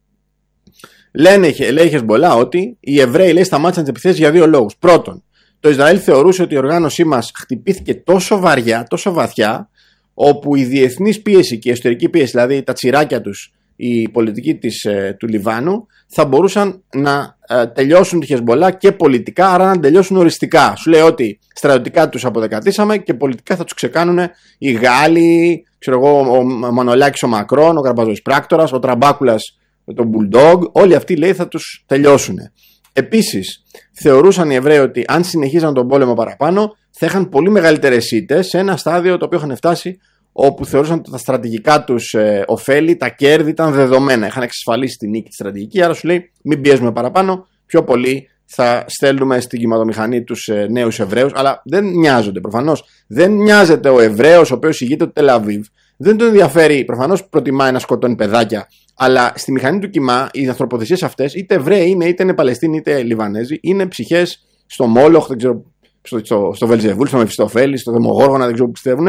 Speaker 21: λέει η Χεσμπολά ότι οι Εβραίοι, λέει, σταμάτησαν τις επιθέσεις για δύο λόγους. Πρώτον, το Ισραήλ θεωρούσε ότι η οργάνωσή μας χτυπήθηκε τόσο βαριά, τόσο βαθιά, όπου η διεθνής πίεση και η εσωτερική πίεση, δηλαδή τα τσιράκια τους, η πολιτική του Λιβάνου, θα μπορούσαν να τελειώσουν τη Χεσμπολά και πολιτικά, άρα να τελειώσουν οριστικά. Σου λέει ότι στρατιωτικά τους αποδεκατήσαμε και πολιτικά θα τους ξεκάνουν οι Γάλλοι, ξέρω εγώ, ο Μανολάκης ο Μακρόν, ο Καρπαζοής Πράκτορας, ο Τραμπάκουλας τον Μπουλντόγκ, όλοι αυτοί, λέει, θα τους τελειώσουν. Επίσης, θεωρούσαν οι Εβραίοι ότι αν συνεχίζαν τον πόλεμο παραπάνω, θα είχαν πολύ μεγαλύτερες ήττες σε ένα στάδιο το οποίο είχαν φτάσει, όπου θεωρούσαν ότι τα στρατηγικά τους ωφέλη, τα κέρδη ήταν δεδομένα. Είχαν εξασφαλίσει τη νίκη τη στρατηγική, άρα σου λέει μην πιέζουμε παραπάνω, πιο πολύ θα στέλνουμε στην κυματομηχανή τους νέους Εβραίους, αλλά δεν νοιάζονται προφανώς. Δεν νοιάζεται ο Εβραίος ο οποίος ηγείται του Τελαβίβ. Δεν τον ενδιαφέρει, προφανώς προτιμάει να σκοτώνει παιδάκια, αλλά στη μηχανή του κοιμά οι ανθρωποθυσίες αυτές, είτε Εβραίοι είναι, είτε είναι Παλαιστίνοι, είτε Λιβανέζοι, είναι ψυχές στο Μόλοχ, δεν ξέρω, στο Βελζεβούλ, στο Μεφιστοφέλη, στο Δεμογόργονα, δεν ξέρω που πιστεύουν.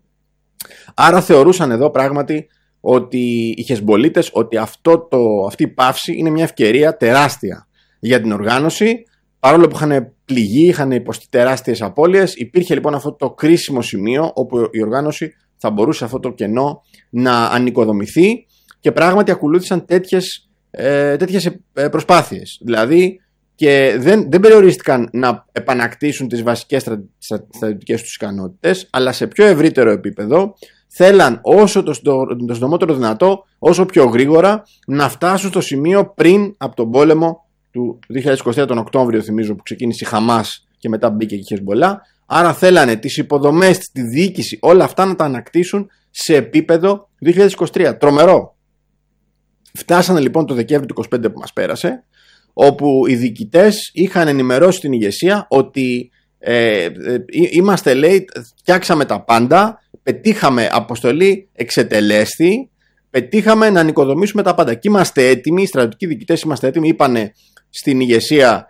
Speaker 21: Άρα θεωρούσαν εδώ πράγματι ότι οι Χεσμπολίτες, ότι αυτή η παύση είναι μια ευκαιρία τεράστια για την οργάνωση. Παρόλο που είχαν πληγεί, είχαν υποστεί τεράστιες απώλειες, υπήρχε λοιπόν αυτό το κρίσιμο σημείο όπου η οργάνωση θα μπορούσε αυτό το κενό να ανοικοδομηθεί και πράγματι ακολούθησαν τέτοιες προσπάθειες. Δηλαδή και δεν περιορίστηκαν να επανακτήσουν τις βασικές στρατιωτικές τους ικανότητες, αλλά σε πιο ευρύτερο επίπεδο θέλαν όσο το συντομότερο δυνατό, όσο πιο γρήγορα να φτάσουν στο σημείο πριν από τον πόλεμο του 2023 τον Οκτώβριο, θυμίζω, που ξεκίνησε η Χαμάς και μετά μπήκε και η Χεσμπολά. Άρα θέλανε τις υποδομές, τη διοίκηση, όλα αυτά να τα ανακτήσουν σε επίπεδο 2023. Τρομερό. Φτάσανε λοιπόν το Δεκέμβρη του 25 που μας πέρασε, όπου οι διοικητές είχαν ενημερώσει την ηγεσία ότι είμαστε, λέει, φτιάξαμε τα πάντα, πετύχαμε αποστολή εξετελέστη, πετύχαμε να ανοικοδομήσουμε τα πάντα και είμαστε έτοιμοι, οι στρατιωτικοί διοικητές είμαστε έτοιμοι, είπανε στην ηγεσία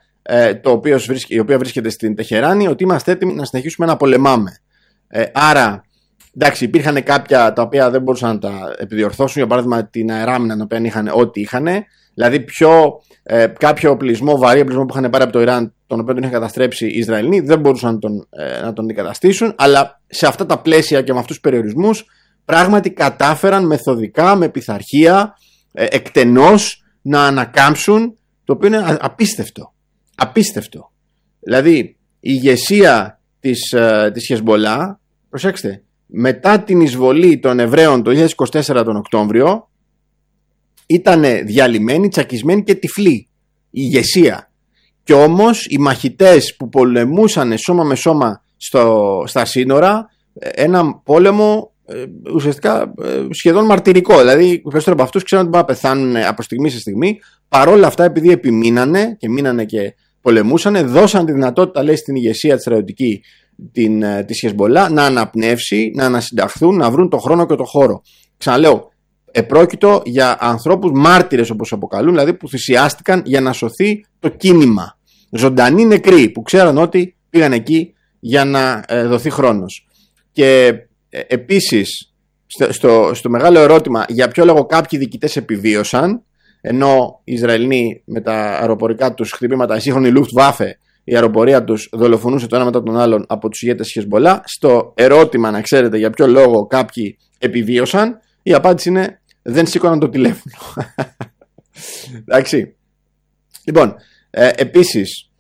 Speaker 21: η οποία βρίσκεται στην Τεχεράνη, ότι είμαστε έτοιμοι να συνεχίσουμε να πολεμάμε. Άρα, εντάξει, υπήρχαν κάποια τα οποία δεν μπορούσαν να τα επιδιορθώσουν, για παράδειγμα την αεράμινα, την οποία είχαν ό,τι είχαν, δηλαδή κάποιο οπλισμό, βαρύ οπλισμό που είχαν πάρει από το Ιράν, τον οποίο τον είχαν καταστρέψει οι Ισραηλοί, δεν μπορούσαν να τον αντικαταστήσουν, αλλά σε αυτά τα πλαίσια και με αυτούς τους περιορισμούς πράγματι κατάφεραν μεθοδικά, με πειθαρχία, εκτενώς να ανακάμψουν, το οποίο είναι απίστευτο. Απίστευτο. Δηλαδή η ηγεσία της Χεσμπολά, προσέξτε, μετά την εισβολή των Εβραίων το 2024 τον Οκτώβριο, ήταν διαλυμένοι, τσακισμένοι και τυφλοί η ηγεσία. Και όμως οι μαχητές που πολεμούσαν σώμα με σώμα στα σύνορα, ένα πόλεμο ουσιαστικά σχεδόν μαρτυρικό. Δηλαδή οι περισσότεροι από αυτούς ξέρουν ότι μπορούν να πεθάνουν από στιγμή σε στιγμή. Παρόλα αυτά, επειδή επιμείνανε και μείνανε και πολεμούσανε, δώσαν τη δυνατότητα, λέει, στην ηγεσία της στρατιωτική της Χεσμπολά να αναπνεύσει, να ανασυνταχθούν, να βρουν το χρόνο και το χώρο. Ξαναλέω, επρόκειτο για ανθρώπους μάρτυρες, όπως αποκαλούν, δηλαδή που θυσιάστηκαν για να σωθεί το κίνημα. Ζωντανοί νεκροί που ξέραν ότι πήγαν εκεί για να δοθεί χρόνος. Και επίσης στο μεγάλο ερώτημα για ποιο λόγο κάποιοι διοικητές επιβίωσαν, ενώ οι Ισραηλοί με τα αεροπορικά τους χτυπήματα, η σύγχρονη Luftwaffe, η αεροπορία τους δολοφονούσε το ένα μετά τον άλλον από τους ηγέτες της Χεσμπολά, στο ερώτημα να ξέρετε για ποιο λόγο κάποιοι επιβίωσαν, η απάντηση είναι δεν σήκωναν το τηλέφωνο. Εντάξει. Λοιπόν, επίσης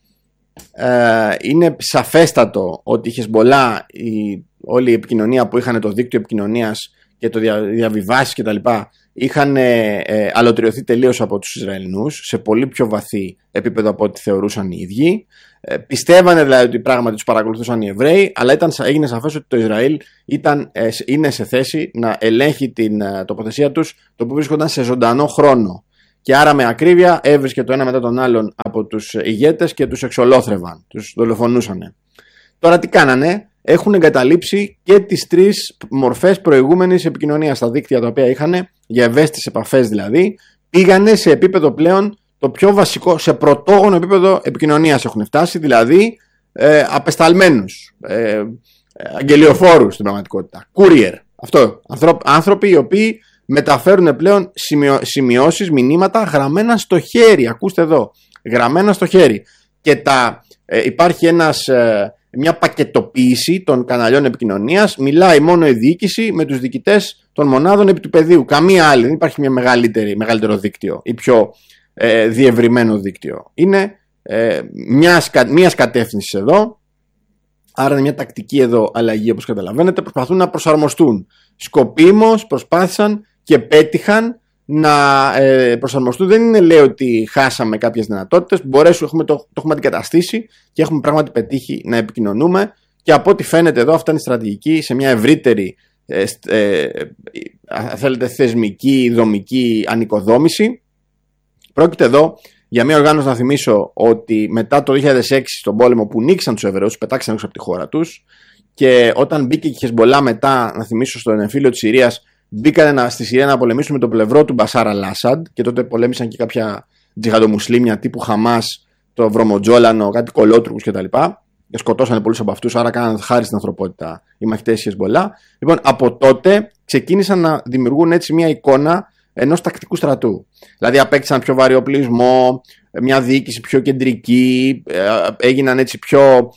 Speaker 21: είναι σαφέστατο ότι η Χεσμπολά, όλη η επικοινωνία που είχαν, το δίκτυο επικοινωνίας και το διαβιβάσεις κτλ. Είχαν αλωτριωθεί τελείως από τους Ισραηλινούς σε πολύ πιο βαθύ επίπεδο από ό,τι θεωρούσαν οι ίδιοι. Πιστεύανε δηλαδή ότι πράγματι τους παρακολουθούσαν οι Εβραίοι, αλλά έγινε σαφές ότι το Ισραήλ είναι σε θέση να ελέγχει την τοποθεσία τους, το που βρίσκονταν σε ζωντανό χρόνο. Και άρα με ακρίβεια έβρισκε το ένα μετά τον άλλον από τους ηγέτες και τους εξολόθρευαν, τους δολοφονούσαν. Τώρα τι κάνανε? Έχουν εγκαταλείψει και τις 3 μορφές προηγούμενης επικοινωνίας στα δίκτυα τα οποία είχαν, για ευαίσθητες επαφές δηλαδή, πήγανε σε επίπεδο πλέον το πιο βασικό, σε πρωτόγονο επίπεδο επικοινωνίας έχουν φτάσει, δηλαδή απεσταλμένους, αγγελιοφόρους στην πραγματικότητα, courier, αυτό, άνθρωποι οι οποίοι μεταφέρουν πλέον σημειώσεις, μηνύματα γραμμένα στο χέρι, ακούστε εδώ, γραμμένα στο χέρι, και υπάρχει μια πακετοποίηση των καναλιών επικοινωνίας, μιλάει μόνο η διοίκηση με τους διοικητές των μονάδων επί του πεδίου. Καμία άλλη, δεν υπάρχει μια μεγαλύτερο δίκτυο ή πιο διευρυμένο δίκτυο. Είναι μιας κατεύθυνσης εδώ, άρα είναι μια τακτική εδώ αλλαγή, όπως καταλαβαίνετε. Προσπαθούν να προσαρμοστούν. Σκοπίμως προσπάθησαν και πέτυχαν να προσαρμοστούν. Δεν είναι, λέει, ότι χάσαμε κάποιες δυνατότητες. Το έχουμε αντικαταστήσει και έχουμε πράγματι πετύχει να επικοινωνούμε. Και από ό,τι φαίνεται εδώ, αυτά είναι η στρατηγική σε μια ευρύτερη θέλετε, θεσμική, δομική ανοικοδόμηση. Πρόκειται εδώ για μια οργάνωση, να θυμίσω, ότι μετά το 2006 στον πόλεμο που νίκησαν τους Εβραίους, πετάξαν έξω από τη χώρα τους, και όταν μπήκε η Χεσμπολά μετά, να θυμίσω, στον εμφύλιο της Συρίας, μπήκαν στη Συρία να πολεμήσουν με το πλευρό του Μπασάρ Αλ-Άσαντ, και τότε πολέμησαν και κάποια τζιχαντομουσλίμια τύπου Χαμάς, το Βρωμοτζόλανο, κάτι κολότρουκους κτλ. Και σκοτώσανε πολλούς από αυτούς, άρα κάνανε χάρη στην ανθρωπότητα οι μαχητές της Χεσμπολά. Λοιπόν, από τότε ξεκίνησαν να δημιουργούν έτσι μια εικόνα ενός τακτικού στρατού. Δηλαδή απέκτησαν πιο βαρύ οπλισμό, μια διοίκηση πιο κεντρική, έγιναν έτσι πιο.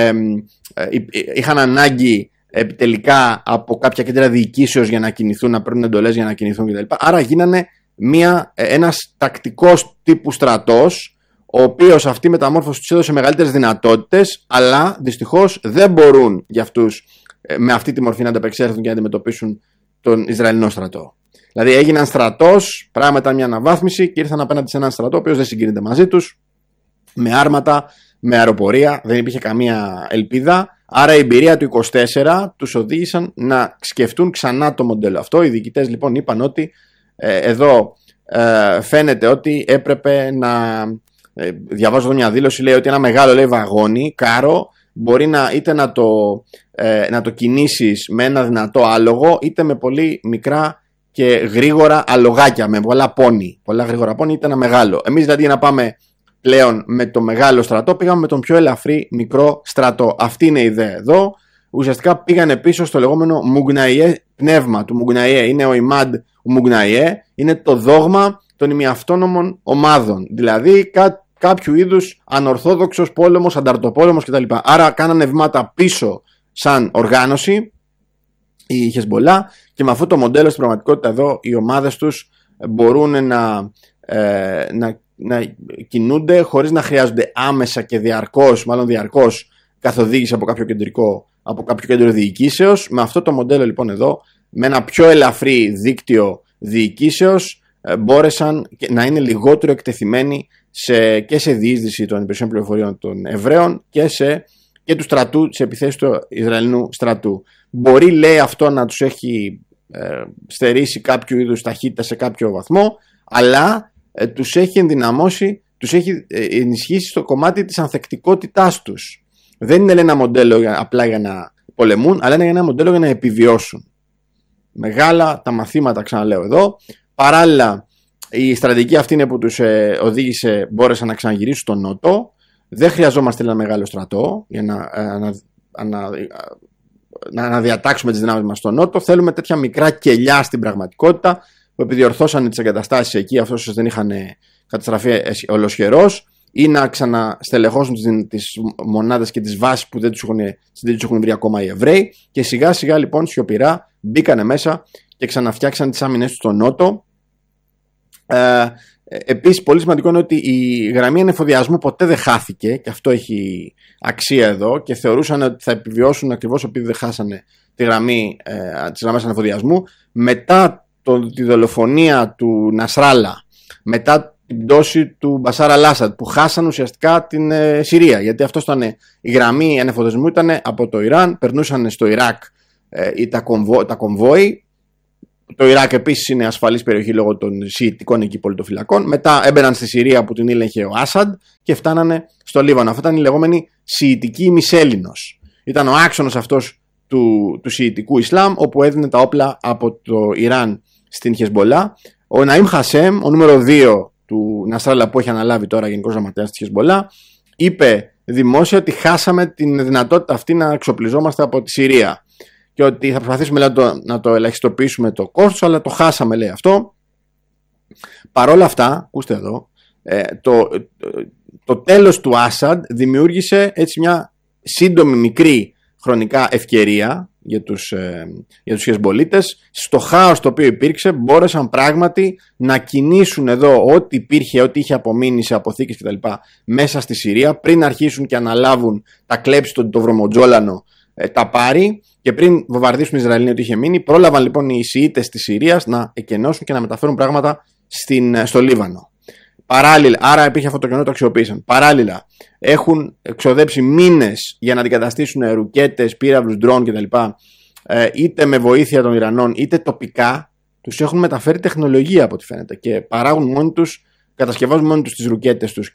Speaker 21: Είχαν ανάγκη επιτελικά από κάποια κέντρα διοικήσεως για να κινηθούν, να παίρνουν εντολές για να κινηθούν κτλ. Άρα γίνανε ένας τακτικός τύπου στρατός, ο οποίος αυτή η μεταμόρφωση τους έδωσε μεγαλύτερες δυνατότητες, αλλά δυστυχώς δεν μπορούν για αυτούς με αυτή τη μορφή να ανταπεξέλθουν και να αντιμετωπίσουν τον Ισραηλινό στρατό. Δηλαδή έγιναν στρατός, πράγματι μια αναβάθμιση, και ήρθαν απέναντι σε έναν στρατό ο οποίος δεν συγκρίνεται μαζί τους, με άρματα, με αεροπορία, δεν υπήρχε καμία ελπίδα. Άρα η εμπειρία του 24 τους οδήγησαν να σκεφτούν ξανά το μοντέλο αυτό. Οι διοικητές λοιπόν είπαν ότι εδώ φαίνεται ότι έπρεπε να. Διαβάζω εδώ μια δήλωση, λέει ότι ένα μεγάλο, λέει, βαγόνι, κάρο, μπορεί είτε να το κινήσεις με ένα δυνατό άλογο, είτε με πολύ μικρά και γρήγορα αλογάκια, με πολλά πόνι. Πολλά γρήγορα πόνι, είτε ένα μεγάλο. Εμείς δηλαδή, για να πάμε πλέον με το μεγάλο στρατό, πήγαμε με τον πιο ελαφρύ μικρό στρατό. Αυτή είναι η ιδέα εδώ. Ουσιαστικά πήγανε πίσω στο λεγόμενο Μουγναϊέ πνεύμα του Μουγναϊέ. Είναι ο Ιμάντ Μουγναϊέ, είναι το δόγμα των ημιαυτόνομων ομάδων. Δηλαδή κάποιου είδους ανορθόδοξος πόλεμος, ανταρτοπόλεμος κτλ. Άρα κάνανε βήματα πίσω σαν οργάνωση η Χεσμπολά, και με αυτό το μοντέλο στην πραγματικότητα εδώ οι ομάδες τους μπορούν να κινούνται χωρίς να χρειάζονται άμεσα και διαρκώς καθοδήγηση από κάποιο κέντρο διοικήσεως. Με αυτό το μοντέλο λοιπόν εδώ, με ένα πιο ελαφρύ δίκτυο διοικήσεως, μπόρεσαν να είναι λιγότερο εκτεθειμένοι και σε διείσδυση των υπηρεσιών πληροφοριών των Εβραίων και του στρατού, σε επιθέσεις του Ισραηλινού στρατού. Μπορεί, λέει, αυτό να τους έχει στερήσει κάποιο είδους ταχύτητα σε κάποιο βαθμό, αλλά τους έχει ενδυναμώσει, τους έχει ενισχύσει στο κομμάτι της ανθεκτικότητάς τους. Δεν είναι, λέει, ένα μοντέλο απλά για να πολεμούν, αλλά είναι ένα μοντέλο για να επιβιώσουν. Μεγάλα τα μαθήματα, ξαναλέω εδώ. Παράλληλα, η στρατηγική αυτή είναι που τους οδήγησε, μπόρεσαν να ξαναγυρίσουν στον Νότο. Δεν χρειαζόμαστε ένα μεγάλο στρατό για να διατάξουμε τις δυνάμεις μας στον Νότο. Θέλουμε τέτοια μικρά κελιά στην πραγματικότητα, που επιδιορθώσαν τις εγκαταστάσεις εκεί, αυτούς δεν είχαν καταστραφεί ολοσχερός, ή να ξαναστελεχώσουν τις μονάδες και τις βάσεις που δεν τους έχουν βρει ακόμα οι Εβραίοι, και σιγά σιγά λοιπόν σιωπηρά μπήκανε μέσα και ξαναφτιάξαν τις άμυνες του στον Νότο. Επίσης, πολύ σημαντικό είναι ότι η γραμμή ανεφοδιασμού ποτέ δεν χάθηκε, και αυτό έχει αξία εδώ, και θεωρούσαν ότι θα επιβιώσουν ακριβώς επειδή δεν χάσανε τη γραμμή της γραμμής ανεφοδιασμού. Μετά τη δολοφονία του Νασράλα, μετά την πτώση του Μπασάρ Αλ-Άσαντ, που χάσαν ουσιαστικά την Συρία, γιατί αυτό ήταν η γραμμή ανεφοδιασμού, ήταν από το Ιράν, περνούσαν στο Ιράκ τα κομβόι. Το Ιράκ επίσης είναι ασφαλής περιοχή λόγω των σιητικών εκεί πολιτοφυλακών. Μετά έμπαιναν στη Συρία που την ήλεγχε ο Άσαντ και φτάνανε στο Λίβανο. Αυτό ήταν η λεγόμενη σιητική μισέλινος. Ήταν ο άξονας αυτός του σιητικού Ισλάμ, όπου έδινε τα όπλα από το Ιράν στην Χεσμπολά. Ο Ναΐμ Χασέμ, ο νούμερο 2 του Νασράλα, που έχει αναλάβει τώρα γενικός γραμματέας της Χεσμπολά, είπε δημόσια ότι χάσαμε την δυνατότητα αυτή να εξοπλιζόμαστε από τη Συρία και ότι θα προσπαθήσουμε να το ελαχιστοποιήσουμε το κόστος, αλλά το χάσαμε, λέει αυτό. Παρόλα αυτά, ακούστε εδώ, το τέλος του Άσαντ δημιούργησε έτσι μια σύντομη μικρή χρονικά ευκαιρία για τους Χεσμπολίτες. Στο χάος το οποίο υπήρξε μπόρεσαν πράγματι να κινήσουν εδώ ό,τι υπήρχε, ό,τι είχε απομείνει σε αποθήκες κτλ. Μέσα στη Συρία, πριν αρχίσουν και αναλάβουν τα κλέψει το βρωμοτζόλανο, τα πάρει, και πριν βομβαρδίσουν οι Ισραηλοί ό,τι είχε μείνει. Πρόλαβαν λοιπόν οι Σιήτες της Συρίας να εκενώσουν και να μεταφέρουν πράγματα στο Λίβανο. Παράλληλα, άρα υπήρχε αυτό το κενό, το αξιοποίησαν. Παράλληλα, έχουν εξοδέψει μήνες για να αντικαταστήσουν ρουκέτες, πύραυλους, ντρόν κτλ. Είτε με βοήθεια των Ιρανών, είτε τοπικά. Τους έχουν μεταφέρει τεχνολογία από ό,τι φαίνεται και παράγουν μόνοι τους, κατασκευάζουν μόνοι τους τις ρουκέτες τους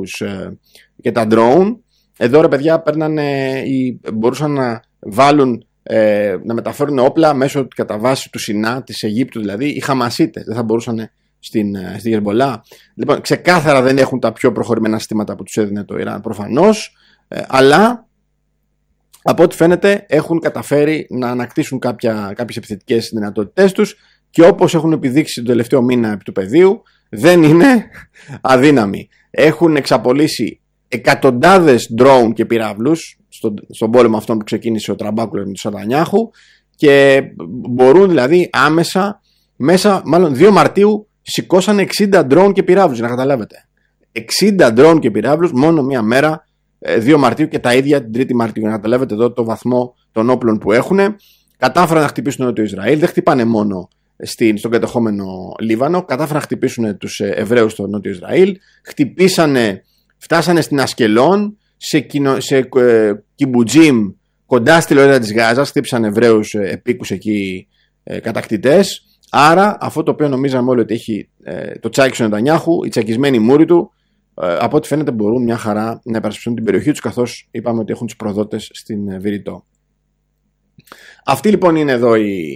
Speaker 21: και τα ντρόουν. Εδώ, ρε παιδιά, μπορούσαν να βάλουν, να μεταφέρουν όπλα μέσω κατά βάση του Σινά, της Αιγύπτου δηλαδή. Οι Χαμασίτες δεν θα μπορούσαν στη Χεσμπολά. Λοιπόν, ξεκάθαρα δεν έχουν τα πιο προχωρημένα συστήματα που τους έδινε το Ιράν, προφανώς, αλλά από ό,τι φαίνεται έχουν καταφέρει να ανακτήσουν κάποιες επιθετικές δυνατότητές τους, και όπως έχουν επιδείξει τον τελευταίο μήνα επί του πεδίου, δεν είναι αδύναμοι. Έχουν εξαπολύσει εκατοντάδες ντρόουν και πυράβλους στον πόλεμο αυτόν που ξεκίνησε ο Τραμπάκουλος με τον Σατανιάχου, και μπορούν δηλαδή άμεσα, μάλλον 2 Μαρτίου σηκώσανε 60 ντρόουν και πυράβλους, να καταλάβετε. 60 ντρόουν και πυράβλους μόνο μία μέρα, 2 Μαρτίου, και τα ίδια την 3η Μαρτίου. Να καταλάβετε εδώ το βαθμό των όπλων που έχουν. Κατάφεραν να χτυπήσουν το Ισραήλ, δεν χτυπάνε μόνο στον κατεχόμενο Λίβανο, κατάφεραν να χτυπήσουν τους Εβραίους στο νότιο Ισραήλ, φτάσανε στην Ασκελόν, σε Κιμπουτζίμ κοντά στη λωρίδα της Γάζας, χτύπησαν Εβραίους επίκους εκεί, κατακτητές. Άρα αυτό το οποίο νομίζαμε όλοι ότι έχει το τσάκι του Νετανιάχου, οι τσακισμένοι μούροι του, από ό,τι φαίνεται μπορούν μια χαρά να υπερασπιστούν την περιοχή τους, καθώς είπαμε ότι έχουν τους προδότες στην Βηρητό. Αυτή λοιπόν είναι εδώ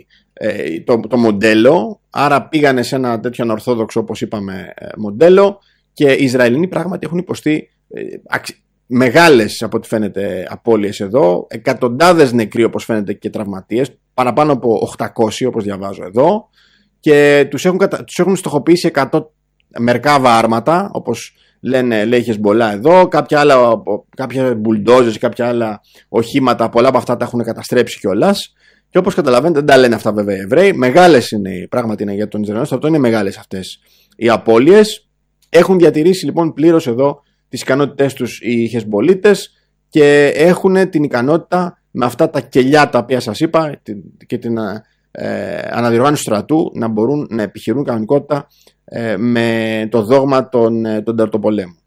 Speaker 21: το μοντέλο. Άρα πήγανε σε ένα τέτοιο ανορθόδοξο, όπως είπαμε, μοντέλο, και οι Ισραηλινοί πράγματι έχουν υποστεί μεγάλες, από ό,τι φαίνεται, απώλειες εδώ, εκατοντάδες νεκροί όπως φαίνεται και τραυματίες, παραπάνω από 800 όπως διαβάζω εδώ, και τους έχουν στοχοποιήσει 100 μερκάβα άρματα, όπως λέει η Χεσμπολά εδώ, κάποια μπουλντόζες, κάποια άλλα οχήματα, πολλά από αυτά τα έχουν καταστρέψει κιόλας. Και όπως καταλαβαίνετε, δεν τα λένε αυτά βέβαια οι Εβραίοι. Μεγάλες είναι, πράγματι είναι για τον Ισραηλινό στρατό, είναι μεγάλες αυτές οι απώλειες. Έχουν διατηρήσει λοιπόν πλήρως εδώ τις ικανότητές τους οι Χεσμπολίτες, και έχουν την ικανότητα με αυτά τα κελιά τα οποία σας είπα και την αναδιοργάνωση του στρατού να μπορούν να επιχειρούν κανονικότητα με το δόγμα των τερτοπολέμων.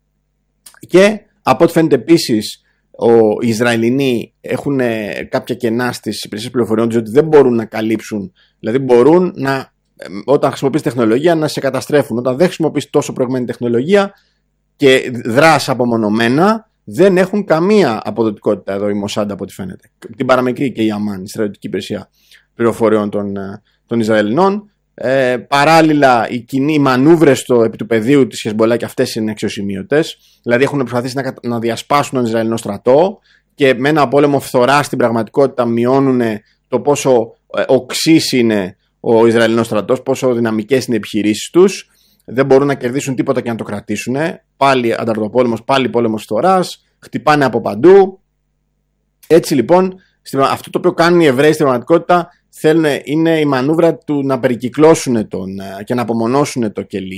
Speaker 21: Και από ό,τι φαίνεται επίσης, οι Ισραηλινοί έχουν κάποια κενά στις υπηρεσίες πληροφοριών τους, ότι δεν μπορούν να καλύψουν, δηλαδή μπορούν όταν χρησιμοποιείς τεχνολογία να σε καταστρέφουν. Όταν δεν χρησιμοποιείς τόσο προηγμένη τεχνολογία και δράς απομονωμένα, δεν έχουν καμία αποδοτικότητα εδώ η Μοσάντα, από ό,τι φαίνεται. Την παραμικρή και η Αμάν, η στρατιωτική υπηρεσία πληροφοριών των Ισραηλινών. Παράλληλα, οι μανούβρες επί του πεδίου της Χεσμπολά και αυτές είναι αξιοσημείωτες. Δηλαδή έχουν προσπαθήσει να διασπάσουν τον Ισραηλινό στρατό, και με ένα πόλεμο φθορά στην πραγματικότητα μειώνουν το πόσο οξύς είναι ο Ισραηλινός στρατός, πόσο δυναμικές είναι οι επιχειρήσεις τους. Δεν μπορούν να κερδίσουν τίποτα και να το κρατήσουν. Πάλι ανταρτοπόλεμος, πάλι πόλεμος φθοράς, χτυπάνε από παντού. Έτσι λοιπόν, αυτό το οποίο κάνουν οι Εβραίοι στην πραγματικότητα είναι η μανούβρα του να περικυκλώσουν και να απομονώσουν το κελί,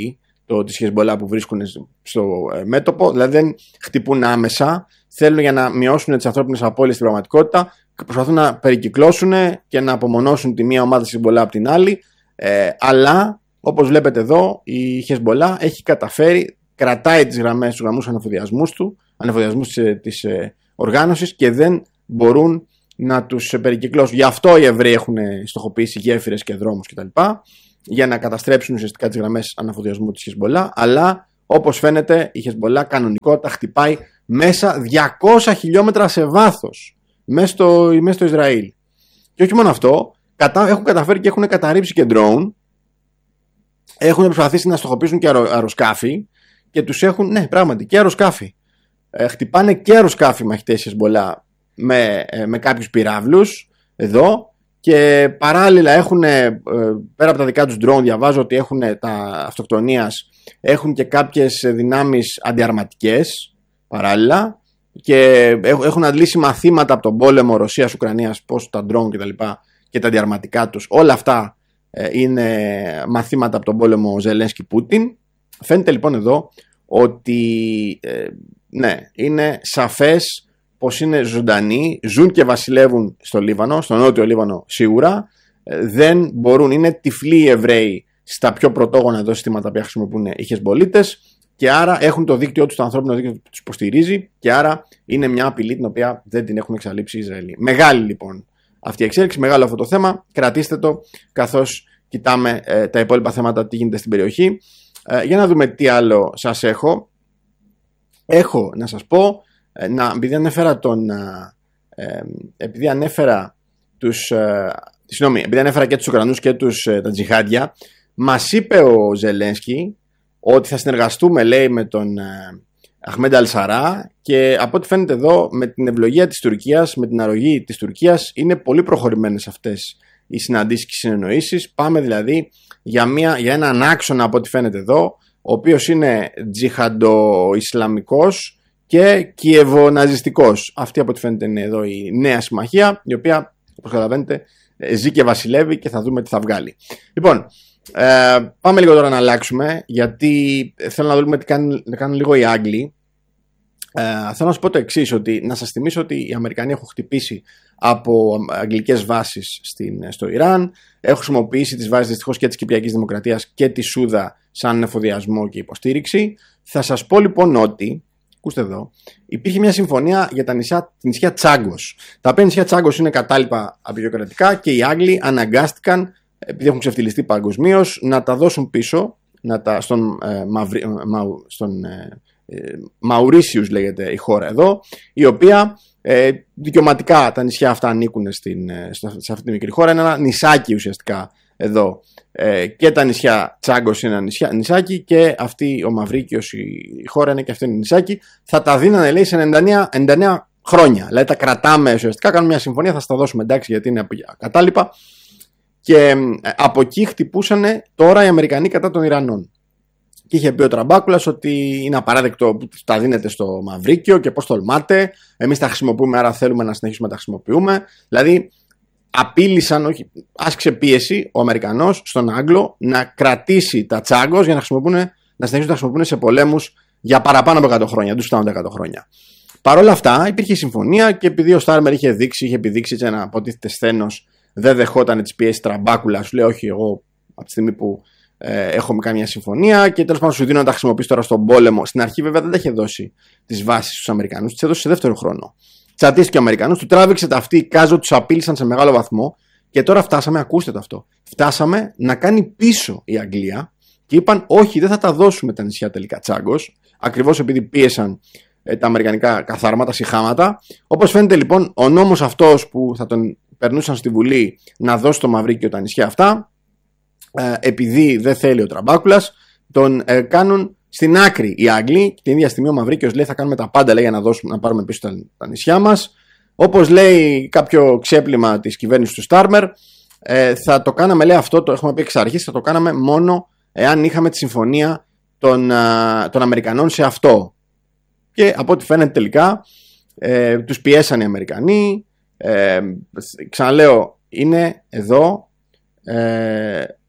Speaker 21: της Χεσμπολά που βρίσκουν στο μέτωπο, δηλαδή δεν χτυπούν άμεσα, θέλουν για να μειώσουν τις ανθρώπινες απώλειες στην πραγματικότητα, προσπαθούν να περικυκλώσουν και να απομονώσουν τη μία ομάδα της Χεσμπολά από την άλλη, αλλά όπως βλέπετε εδώ η Χεσμπολά έχει καταφέρει, κρατάει τους γραμμούς ανεφοδιασμούς της οργάνωσης και δεν μπορούν να τους περικυκλώσουν. Γι' αυτό οι Εβραίοι έχουν στοχοποιήσει γέφυρες και δρόμους κτλ. Για να καταστρέψουν ουσιαστικά τις γραμμές ανεφοδιασμού της Χεσμπολά, αλλά όπως φαίνεται η Χεσμπολά κανονικότητα χτυπάει μέσα 200 χιλιόμετρα σε βάθος μέσα στο Ισραήλ. Και όχι μόνο αυτό, έχουν καταφέρει και έχουν καταρρύψει και ντρόουν, έχουν προσπαθήσει να στοχοποιήσουν και αεροσκάφη και τους έχουν, ναι πράγματι, και αεροσκάφη. Χτυπάνε και αεροσκάφη μαχητές Χεσμπολά με κάποιους πυράβλους εδώ. Και παράλληλα έχουν, πέρα από τα δικά τους drone, διαβάζω ότι έχουν τα αυτοκτονίας, έχουν και κάποιες δυνάμεις αντιαρματικές παράλληλα και έχουν αντλήσει μαθήματα από τον πόλεμο Ρωσίας-Ουκρανίας, πώς τα drone και τα αντιαρματικά τους, όλα αυτά είναι μαθήματα από τον πόλεμο Ζελένσκι-Πούτιν. Φαίνεται λοιπόν εδώ ότι ναι, είναι σαφές πως είναι ζωντανοί, ζουν και βασιλεύουν στο Λίβανο, στο νότιο Λίβανο σίγουρα, δεν μπορούν, είναι τυφλοί οι Εβραίοι στα πιο πρωτόγωνα εδώ συστήματα που χρησιμοποιούν οι Χεσμπολίτες και άρα έχουν το δίκτυό τους, το ανθρώπινο δίκτυο που τους υποστηρίζει και άρα είναι μια απειλή την οποία δεν την έχουν εξαλείψει οι Ισραηλοί. Μεγάλη λοιπόν αυτή η εξέλιξη, μεγάλο αυτό το θέμα, κρατήστε το καθώς κοιτάμε τα υπόλοιπα θέματα τι γίνεται στην περιοχή. Για να δούμε τι άλλο σας έχω. Έχω να σας πω, επειδή ανέφερα και τους Ουκρανούς και τα τζιχάντια, μας είπε ο Ζελένσκι ότι θα συνεργαστούμε, λέει, με τον Αχμέντ Αλσαρά και από ό,τι φαίνεται εδώ με την ευλογία της Τουρκίας, με την αρρωγή της Τουρκίας είναι πολύ προχωρημένες αυτές οι συναντήσεις και οι συνεννοήσεις. Πάμε δηλαδή για έναν άξονα από ό,τι φαίνεται εδώ, ο οποίος είναι τζιχαντο-ισλαμικός και κιεβο-ναζιστικός. Αυτή από ό,τι φαίνεται είναι εδώ η νέα συμμαχία, η οποία όπως καταλαβαίνετε ζει και βασιλεύει και θα δούμε τι θα βγάλει. Λοιπόν, πάμε λίγο τώρα να αλλάξουμε, γιατί θέλω να δούμε τι κάνουν λίγο οι Άγγλοι. Θέλω να σας πω το εξής, ότι να σας θυμίσω ότι οι Αμερικανοί έχουν χτυπήσει από αγγλικές βάσεις στο Ιράν, έχουν χρησιμοποιήσει τις βάσεις δυστυχώς και της Κυπριακής Δημοκρατίας και τη Σούδα σαν εφοδιασμό και υποστήριξη. Θα σας πω λοιπόν ότι, ακούστε εδώ, υπήρχε μια συμφωνία για την νησιά Τσάγκος. Τα οποία νησιά Τσάγκος είναι κατάλοιπα απεικιοκρατικά και οι Άγγλοι αναγκάστηκαν, επειδή έχουν ξεφτυλιστεί παγκοσμίως, να τα δώσουν πίσω στον Μαουρίσιους λέγεται η χώρα εδώ, η οποία δικαιωματικά τα νησιά αυτά ανήκουν σε αυτή τη μικρή χώρα. Είναι ένα νησάκι ουσιαστικά εδώ, και τα νησιά Τσάγκος είναι ένα νησάκι και αυτή ο Μαυρίκιος η χώρα είναι και αυτή είναι νησάκι. Θα τα δίνανε, λέει, σε 99 χρόνια, δηλαδή τα κρατάμε ουσιαστικά, κάνουμε μια συμφωνία, θα στα δώσουμε, εντάξει, γιατί είναι κατάλοιπα. Και από εκεί χτυπούσαν τώρα οι Αμερικανοί κατά των Ιρανών. Και είχε πει ο Τραμπάκουλας ότι είναι απαράδεκτο που τα δίνετε στο Μαυρίκιο και πώς τολμάτε. Εμείς τα χρησιμοποιούμε, άρα θέλουμε να συνεχίσουμε να τα χρησιμοποιούμε. Δηλαδή, απείλησαν, όχι, άσκησε πίεση ο Αμερικανός στον Άγγλο να κρατήσει τα Τσάγκος για να συνεχίσουν να τα χρησιμοποιούν σε πολέμους για παραπάνω από 100 χρόνια. Τους φτάνουν τα 100 χρόνια. Παρ' όλα αυτά, υπήρχε συμφωνία και επειδή ο Στάρμερ είχε επιδείξει ένα αποτίθεται σθένος, δεν δεχόταν τις πιέσεις Τραμπάκουλα. Σου λέει, όχι, εγώ από τη στιγμή που έχουμε κάνει μια συμφωνία και τέλος πάντων σου δίνω να τα χρησιμοποιήσει τώρα στον πόλεμο. Στην αρχή, βέβαια, δεν τα είχε δώσει τις βάσεις στους Αμερικανούς, τις έδωσε σε δεύτερο χρόνο. Τσατίστηκε ο Αμερικανός, του τράβηξε τα αυτή, κάζο, τους απείλησαν σε μεγάλο βαθμό και τώρα φτάσαμε, ακούστε το αυτό, φτάσαμε να κάνει πίσω η Αγγλία και είπαν, όχι, δεν θα τα δώσουμε τα νησιά τελικά Τσάγκος, ακριβώς επειδή πίεσαν τα αμερικανικά καθάρματα, σιχάματα. Όπως φαίνεται λοιπόν, ο νόμος αυτός που θα τον περνούσαν στη Βουλή να δώσει το Μαυρίκιο τα νησιά αυτά, επειδή δεν θέλει ο Τραμπάκουλας, τον κάνουν στην άκρη οι Άγγλοι. Την ίδια στιγμή ο Μαυρίκιος λέει, θα κάνουμε τα πάντα, λέει, για να πάρουμε πίσω τα νησιά μας. Όπως λέει κάποιο ξέπλυμα της κυβέρνησης του Στάρμερ, θα το κάναμε, λέει, αυτό το έχουμε πει εξ αρχής, θα το κάναμε μόνο εάν είχαμε τη συμφωνία των Αμερικανών σε αυτό. Και από ό,τι φαίνεται τελικά τους πιέσαν οι Αμερικανοί. Ξαναλέω, είναι εδώ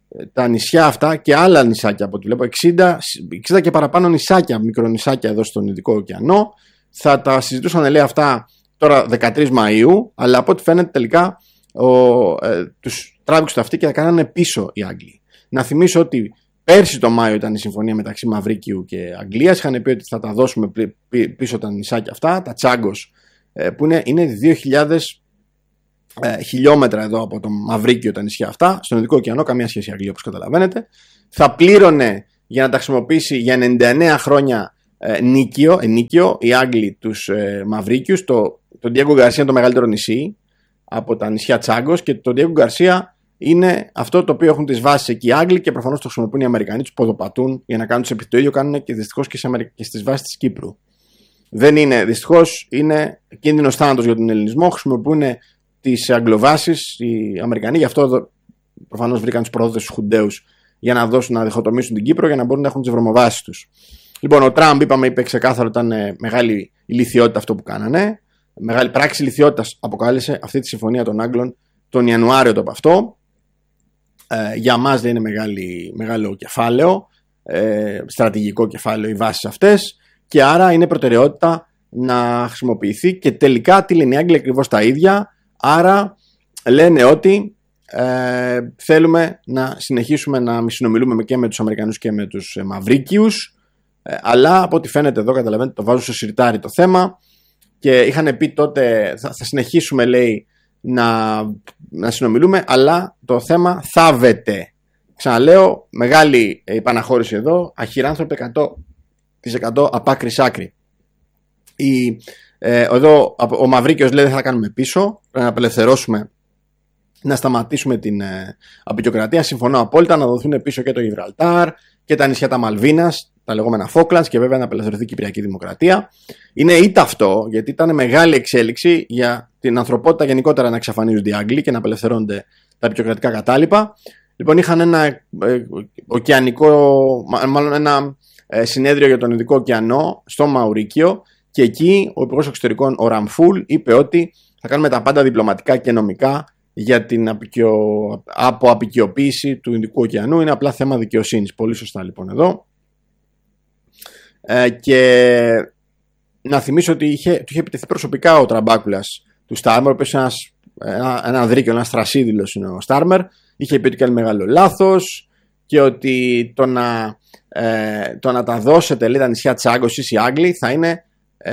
Speaker 21: τα νησιά αυτά και άλλα νησάκια από ό,τι βλέπω, 60 και παραπάνω νησάκια, μικρονησάκια εδώ στον Ινδικό ωκεανό. Θα τα συζητούσαν, λέει, αυτά τώρα 13 Μαΐου, αλλά από ό,τι φαίνεται τελικά τους τράβηξαν αυτοί και τα κάνανε πίσω οι Άγγλοι. Να θυμίσω ότι πέρσι το Μάιο ήταν η συμφωνία μεταξύ Μαυρίκιου και Αγγλίας. Είχαν πει ότι θα τα δώσουμε πίσω τα νησάκια αυτά, τα Τσάγκος, που είναι 2.000 χιλιόμετρα εδώ από το Μαυρίκιο τα νησιά αυτά, στον Ινδικό ωκεανό, καμία σχέση Αγγλία όπως καταλαβαίνετε. Θα πλήρωνε για να τα χρησιμοποιήσει για 99 χρόνια ενίκιο οι Άγγλοι τους Μαυρίκιους. Το Διέγκο Γκαρσία είναι το μεγαλύτερο νησί από τα νησιά Τσάγκος και το Διέγκο Γκαρσία είναι αυτό το οποίο έχουν τις βάσεις εκεί οι Άγγλοι και προφανώς το χρησιμοποιούν οι Αμερικανοί, τους ποδοπατούν για να κάνουν τους το ίδιο κάνουν και δυστυχώς και στις βάσεις της Κύπρου. Δεν είναι, δυστυχώς είναι κίνδυνος θάνατος για τον ελληνισμό. Χρησιμοποιούν τις αγγλοβάσεις οι Αμερικανοί, γι' αυτό προφανώς βρήκαν τους προδότες τους Χουντέους για να διχοτομήσουν την Κύπρο για να μπορούν να έχουν τις βρωμοβάσεις τους. Λοιπόν, ο Τραμπ, είπε ξεκάθαρο ότι ήταν μεγάλη ηλιθιότητα αυτό που κάνανε. Μεγάλη πράξη ηλιθιότητας αποκάλεσε αυτή τη συμφωνία των Άγγλων τον Ιανουάριο το από αυτό. Για μας δεν είναι μεγάλο κεφάλαιο, στρατηγικό κεφάλαιο οι βάσεις αυτές και άρα είναι προτεραιότητα να χρησιμοποιηθεί και τελικά τι λένε οι Άγγλοι ακριβώς τα ίδια. Άρα λένε ότι θέλουμε να συνεχίσουμε να συνομιλούμε και με τους Αμερικανούς και με τους Μαυρίκιους, αλλά από ό,τι φαίνεται εδώ καταλαβαίνετε το βάζουν στο σιρτάρι το θέμα και είχαν πει τότε θα συνεχίσουμε, λέει, να συνομιλούμε, αλλά το θέμα θάβεται. Ξαναλέω, μεγάλη υπαναχώρηση εδώ, αχυράνθρωπε 100% απ' άκρη σ' άκρη. Εδώ ο Μαυρίκιος λέει δεν θα κάνουμε πίσω, πρέπει να απελευθερώσουμε, να σταματήσουμε την αποικιοκρατία. Συμφωνώ απόλυτα, να δοθούν πίσω και το Γιβραλτάρ και τα νησιά τα Μαλβίνας, τα λεγόμενα Φόκλαντς και βέβαια να απελευθερωθεί η Κυπριακή Δημοκρατία. Είναι ήττα αυτό, γιατί ήταν μεγάλη εξέλιξη για την ανθρωπότητα γενικότερα να εξαφανίζονται οι Άγγλοι και να απελευθερώνονται τα αποικιοκρατικά κατάλοιπα. Λοιπόν, είχαν ένα ένα συνέδριο για τον Ινδικό ωκεανό στο Μαουρίκιο και εκεί ο Υπουργός Εξωτερικών, ο Ραμφούλ, είπε ότι θα κάνουμε τα πάντα διπλωματικά και νομικά για την αποαπικιοποίηση του Ινδικού ωκεανού. Είναι απλά θέμα δικαιοσύνης. Πολύ σωστά λοιπόν εδώ. Και να θυμίσω ότι του είχε επιτεθεί προσωπικά ο Τραμπάκουλας του Στάρμερ, ο οποίος ένα ανδρίκιο, ένα θρασίδηλος είναι ο Στάρμερ. Είχε πει ότι κάνει μεγάλο λάθος και ότι το να τα δώσετε, λέει, τα νησιά Τσάγκος εσείς οι Άγγλοι θα είναι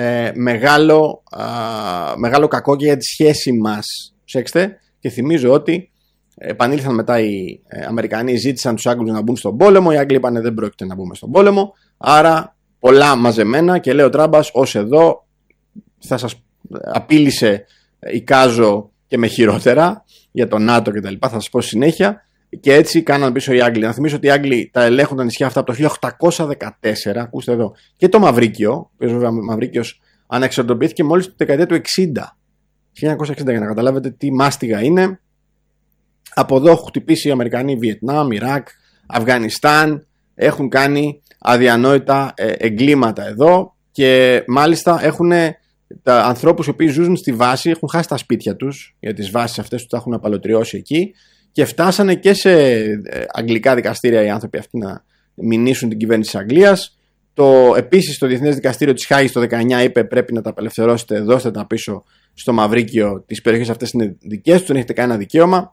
Speaker 21: μεγάλο κακό και για τη σχέση μας. Ψέξτε, και θυμίζω ότι επανήλθαν μετά οι Αμερικανοί, ζήτησαν τους Άγγλους να μπουν στον πόλεμο, οι Άγγλοι είπαν δεν πρόκειται να μπούμε στον πόλεμο, άρα πολλά μαζεμένα και λέει ο Τράμπας ως εδώ θα σας απείλησε εικάζω και με χειρότερα για το ΝΑΤΟ και τα λοιπά, θα σας πω συνέχεια. Και έτσι κάναν πίσω οι Άγγλοι. Να θυμίσω ότι οι Άγγλοι τα ελέγχουν τα νησιά αυτά από το 1814, ακούστε εδώ, και το Μαυρίκιο, ο οποίος βέβαια Μαυρίκιος ανεξαρτοποιήθηκε μόλις τη δεκαετία του 1960 για να καταλάβετε τι μάστιγα είναι. Από εδώ έχουν χτυπήσει οι Αμερικανοί Βιετνάμ, Ιράκ, Αφγανιστάν, έχουν κάνει αδιανόητα εγκλήματα εδώ και μάλιστα έχουν τα ανθρώπους οι οποίοι ζουν στη βάση, έχουν χάσει τα σπίτια τους για τις βάσεις αυτές που τα έχουν απαλωτριώσει εκεί και φτάσανε και σε αγγλικά δικαστήρια οι άνθρωποι αυτοί να μηνύσουν την κυβέρνηση της Αγγλίας. Επίσης το Διεθνές Δικαστήριο της Χάγης το 19 είπε πρέπει να τα απελευθερώσετε, δώστε τα πίσω στο Μαυρίκιο, τις περιοχές αυτές είναι δικές τους, δεν έχετε κανένα δικαίωμα.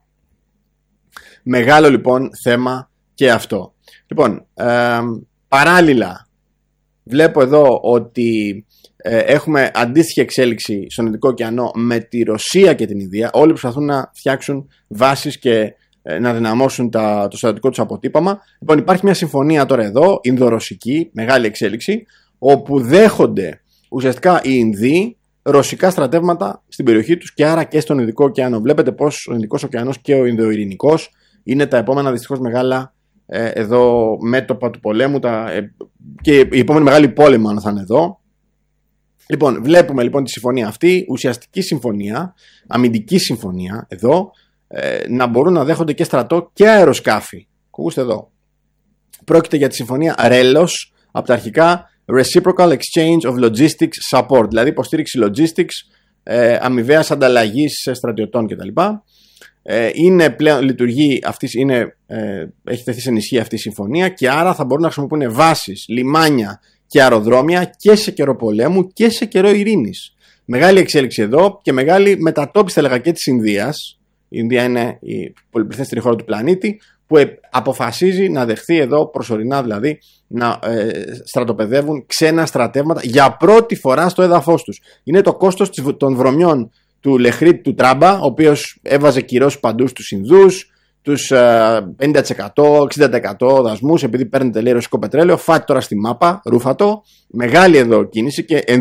Speaker 21: Μεγάλο λοιπόν θέμα και αυτό. Λοιπόν, παράλληλα βλέπω εδώ ότι έχουμε αντίστοιχη εξέλιξη στον Ινδικό ωκεανό με τη Ρωσία και την Ινδία. Όλοι προσπαθούν να φτιάξουν βάσεις και να δυναμώσουν το στρατιωτικό τους αποτύπωμα. Λοιπόν, υπάρχει μια συμφωνία τώρα εδώ, Ινδο-Ρωσική, μεγάλη εξέλιξη, όπου δέχονται ουσιαστικά οι Ινδοί ρωσικά στρατεύματα στην περιοχή τους και άρα και στον Ινδικό ωκεανό. Βλέπετε πως ο Ινδικός ωκεανός και ο Ινδοειρηνικός είναι τα επόμενα δυστυχώς μεγάλα εδώ μέτωπα του πολέμου και η επόμενη μεγάλη πόλεμη αν θα είναι εδώ. Λοιπόν, βλέπουμε λοιπόν τη συμφωνία αυτή, ουσιαστική συμφωνία, αμυντική συμφωνία εδώ, να μπορούν να δέχονται και στρατό και αεροσκάφη. Ακούστε εδώ. Πρόκειται για τη συμφωνία RELOS, από τα αρχικά Reciprocal Exchange of Logistics Support, δηλαδή υποστήριξη logistics, αμοιβαίας ανταλλαγής στρατιωτών κτλ. είναι πλέον, λειτουργεί, έχει τεθεί σε ενισχύ αυτή η συμφωνία και άρα θα μπορούν να χρησιμοποιούν βάσεις, λιμάνια και αεροδρόμια και σε καιρό πολέμου και σε καιρό ειρήνης. Μεγάλη εξέλιξη εδώ και μεγάλη μετατόπιση, θα έλεγα, και της Ινδίας. Η Ινδία είναι η πολυπληθέστερη χώρα του πλανήτη που αποφασίζει να δεχθεί εδώ, προσωρινά δηλαδή, να στρατοπεδεύουν ξένα στρατεύματα για πρώτη φορά στο έδαφος τους. Είναι το κόστος των βρωμιών του Λεχρίτ του Τράμπα, ο οποίος έβαζε κυρώσεις παντού στους Ινδούς, τους 50%, 60% δασμούς επειδή παίρνετε, λέει, ρωσικό πετρέλαιο. Φάτε τώρα στη μάπα, ρούφατο. Μεγάλη εδώ κίνηση και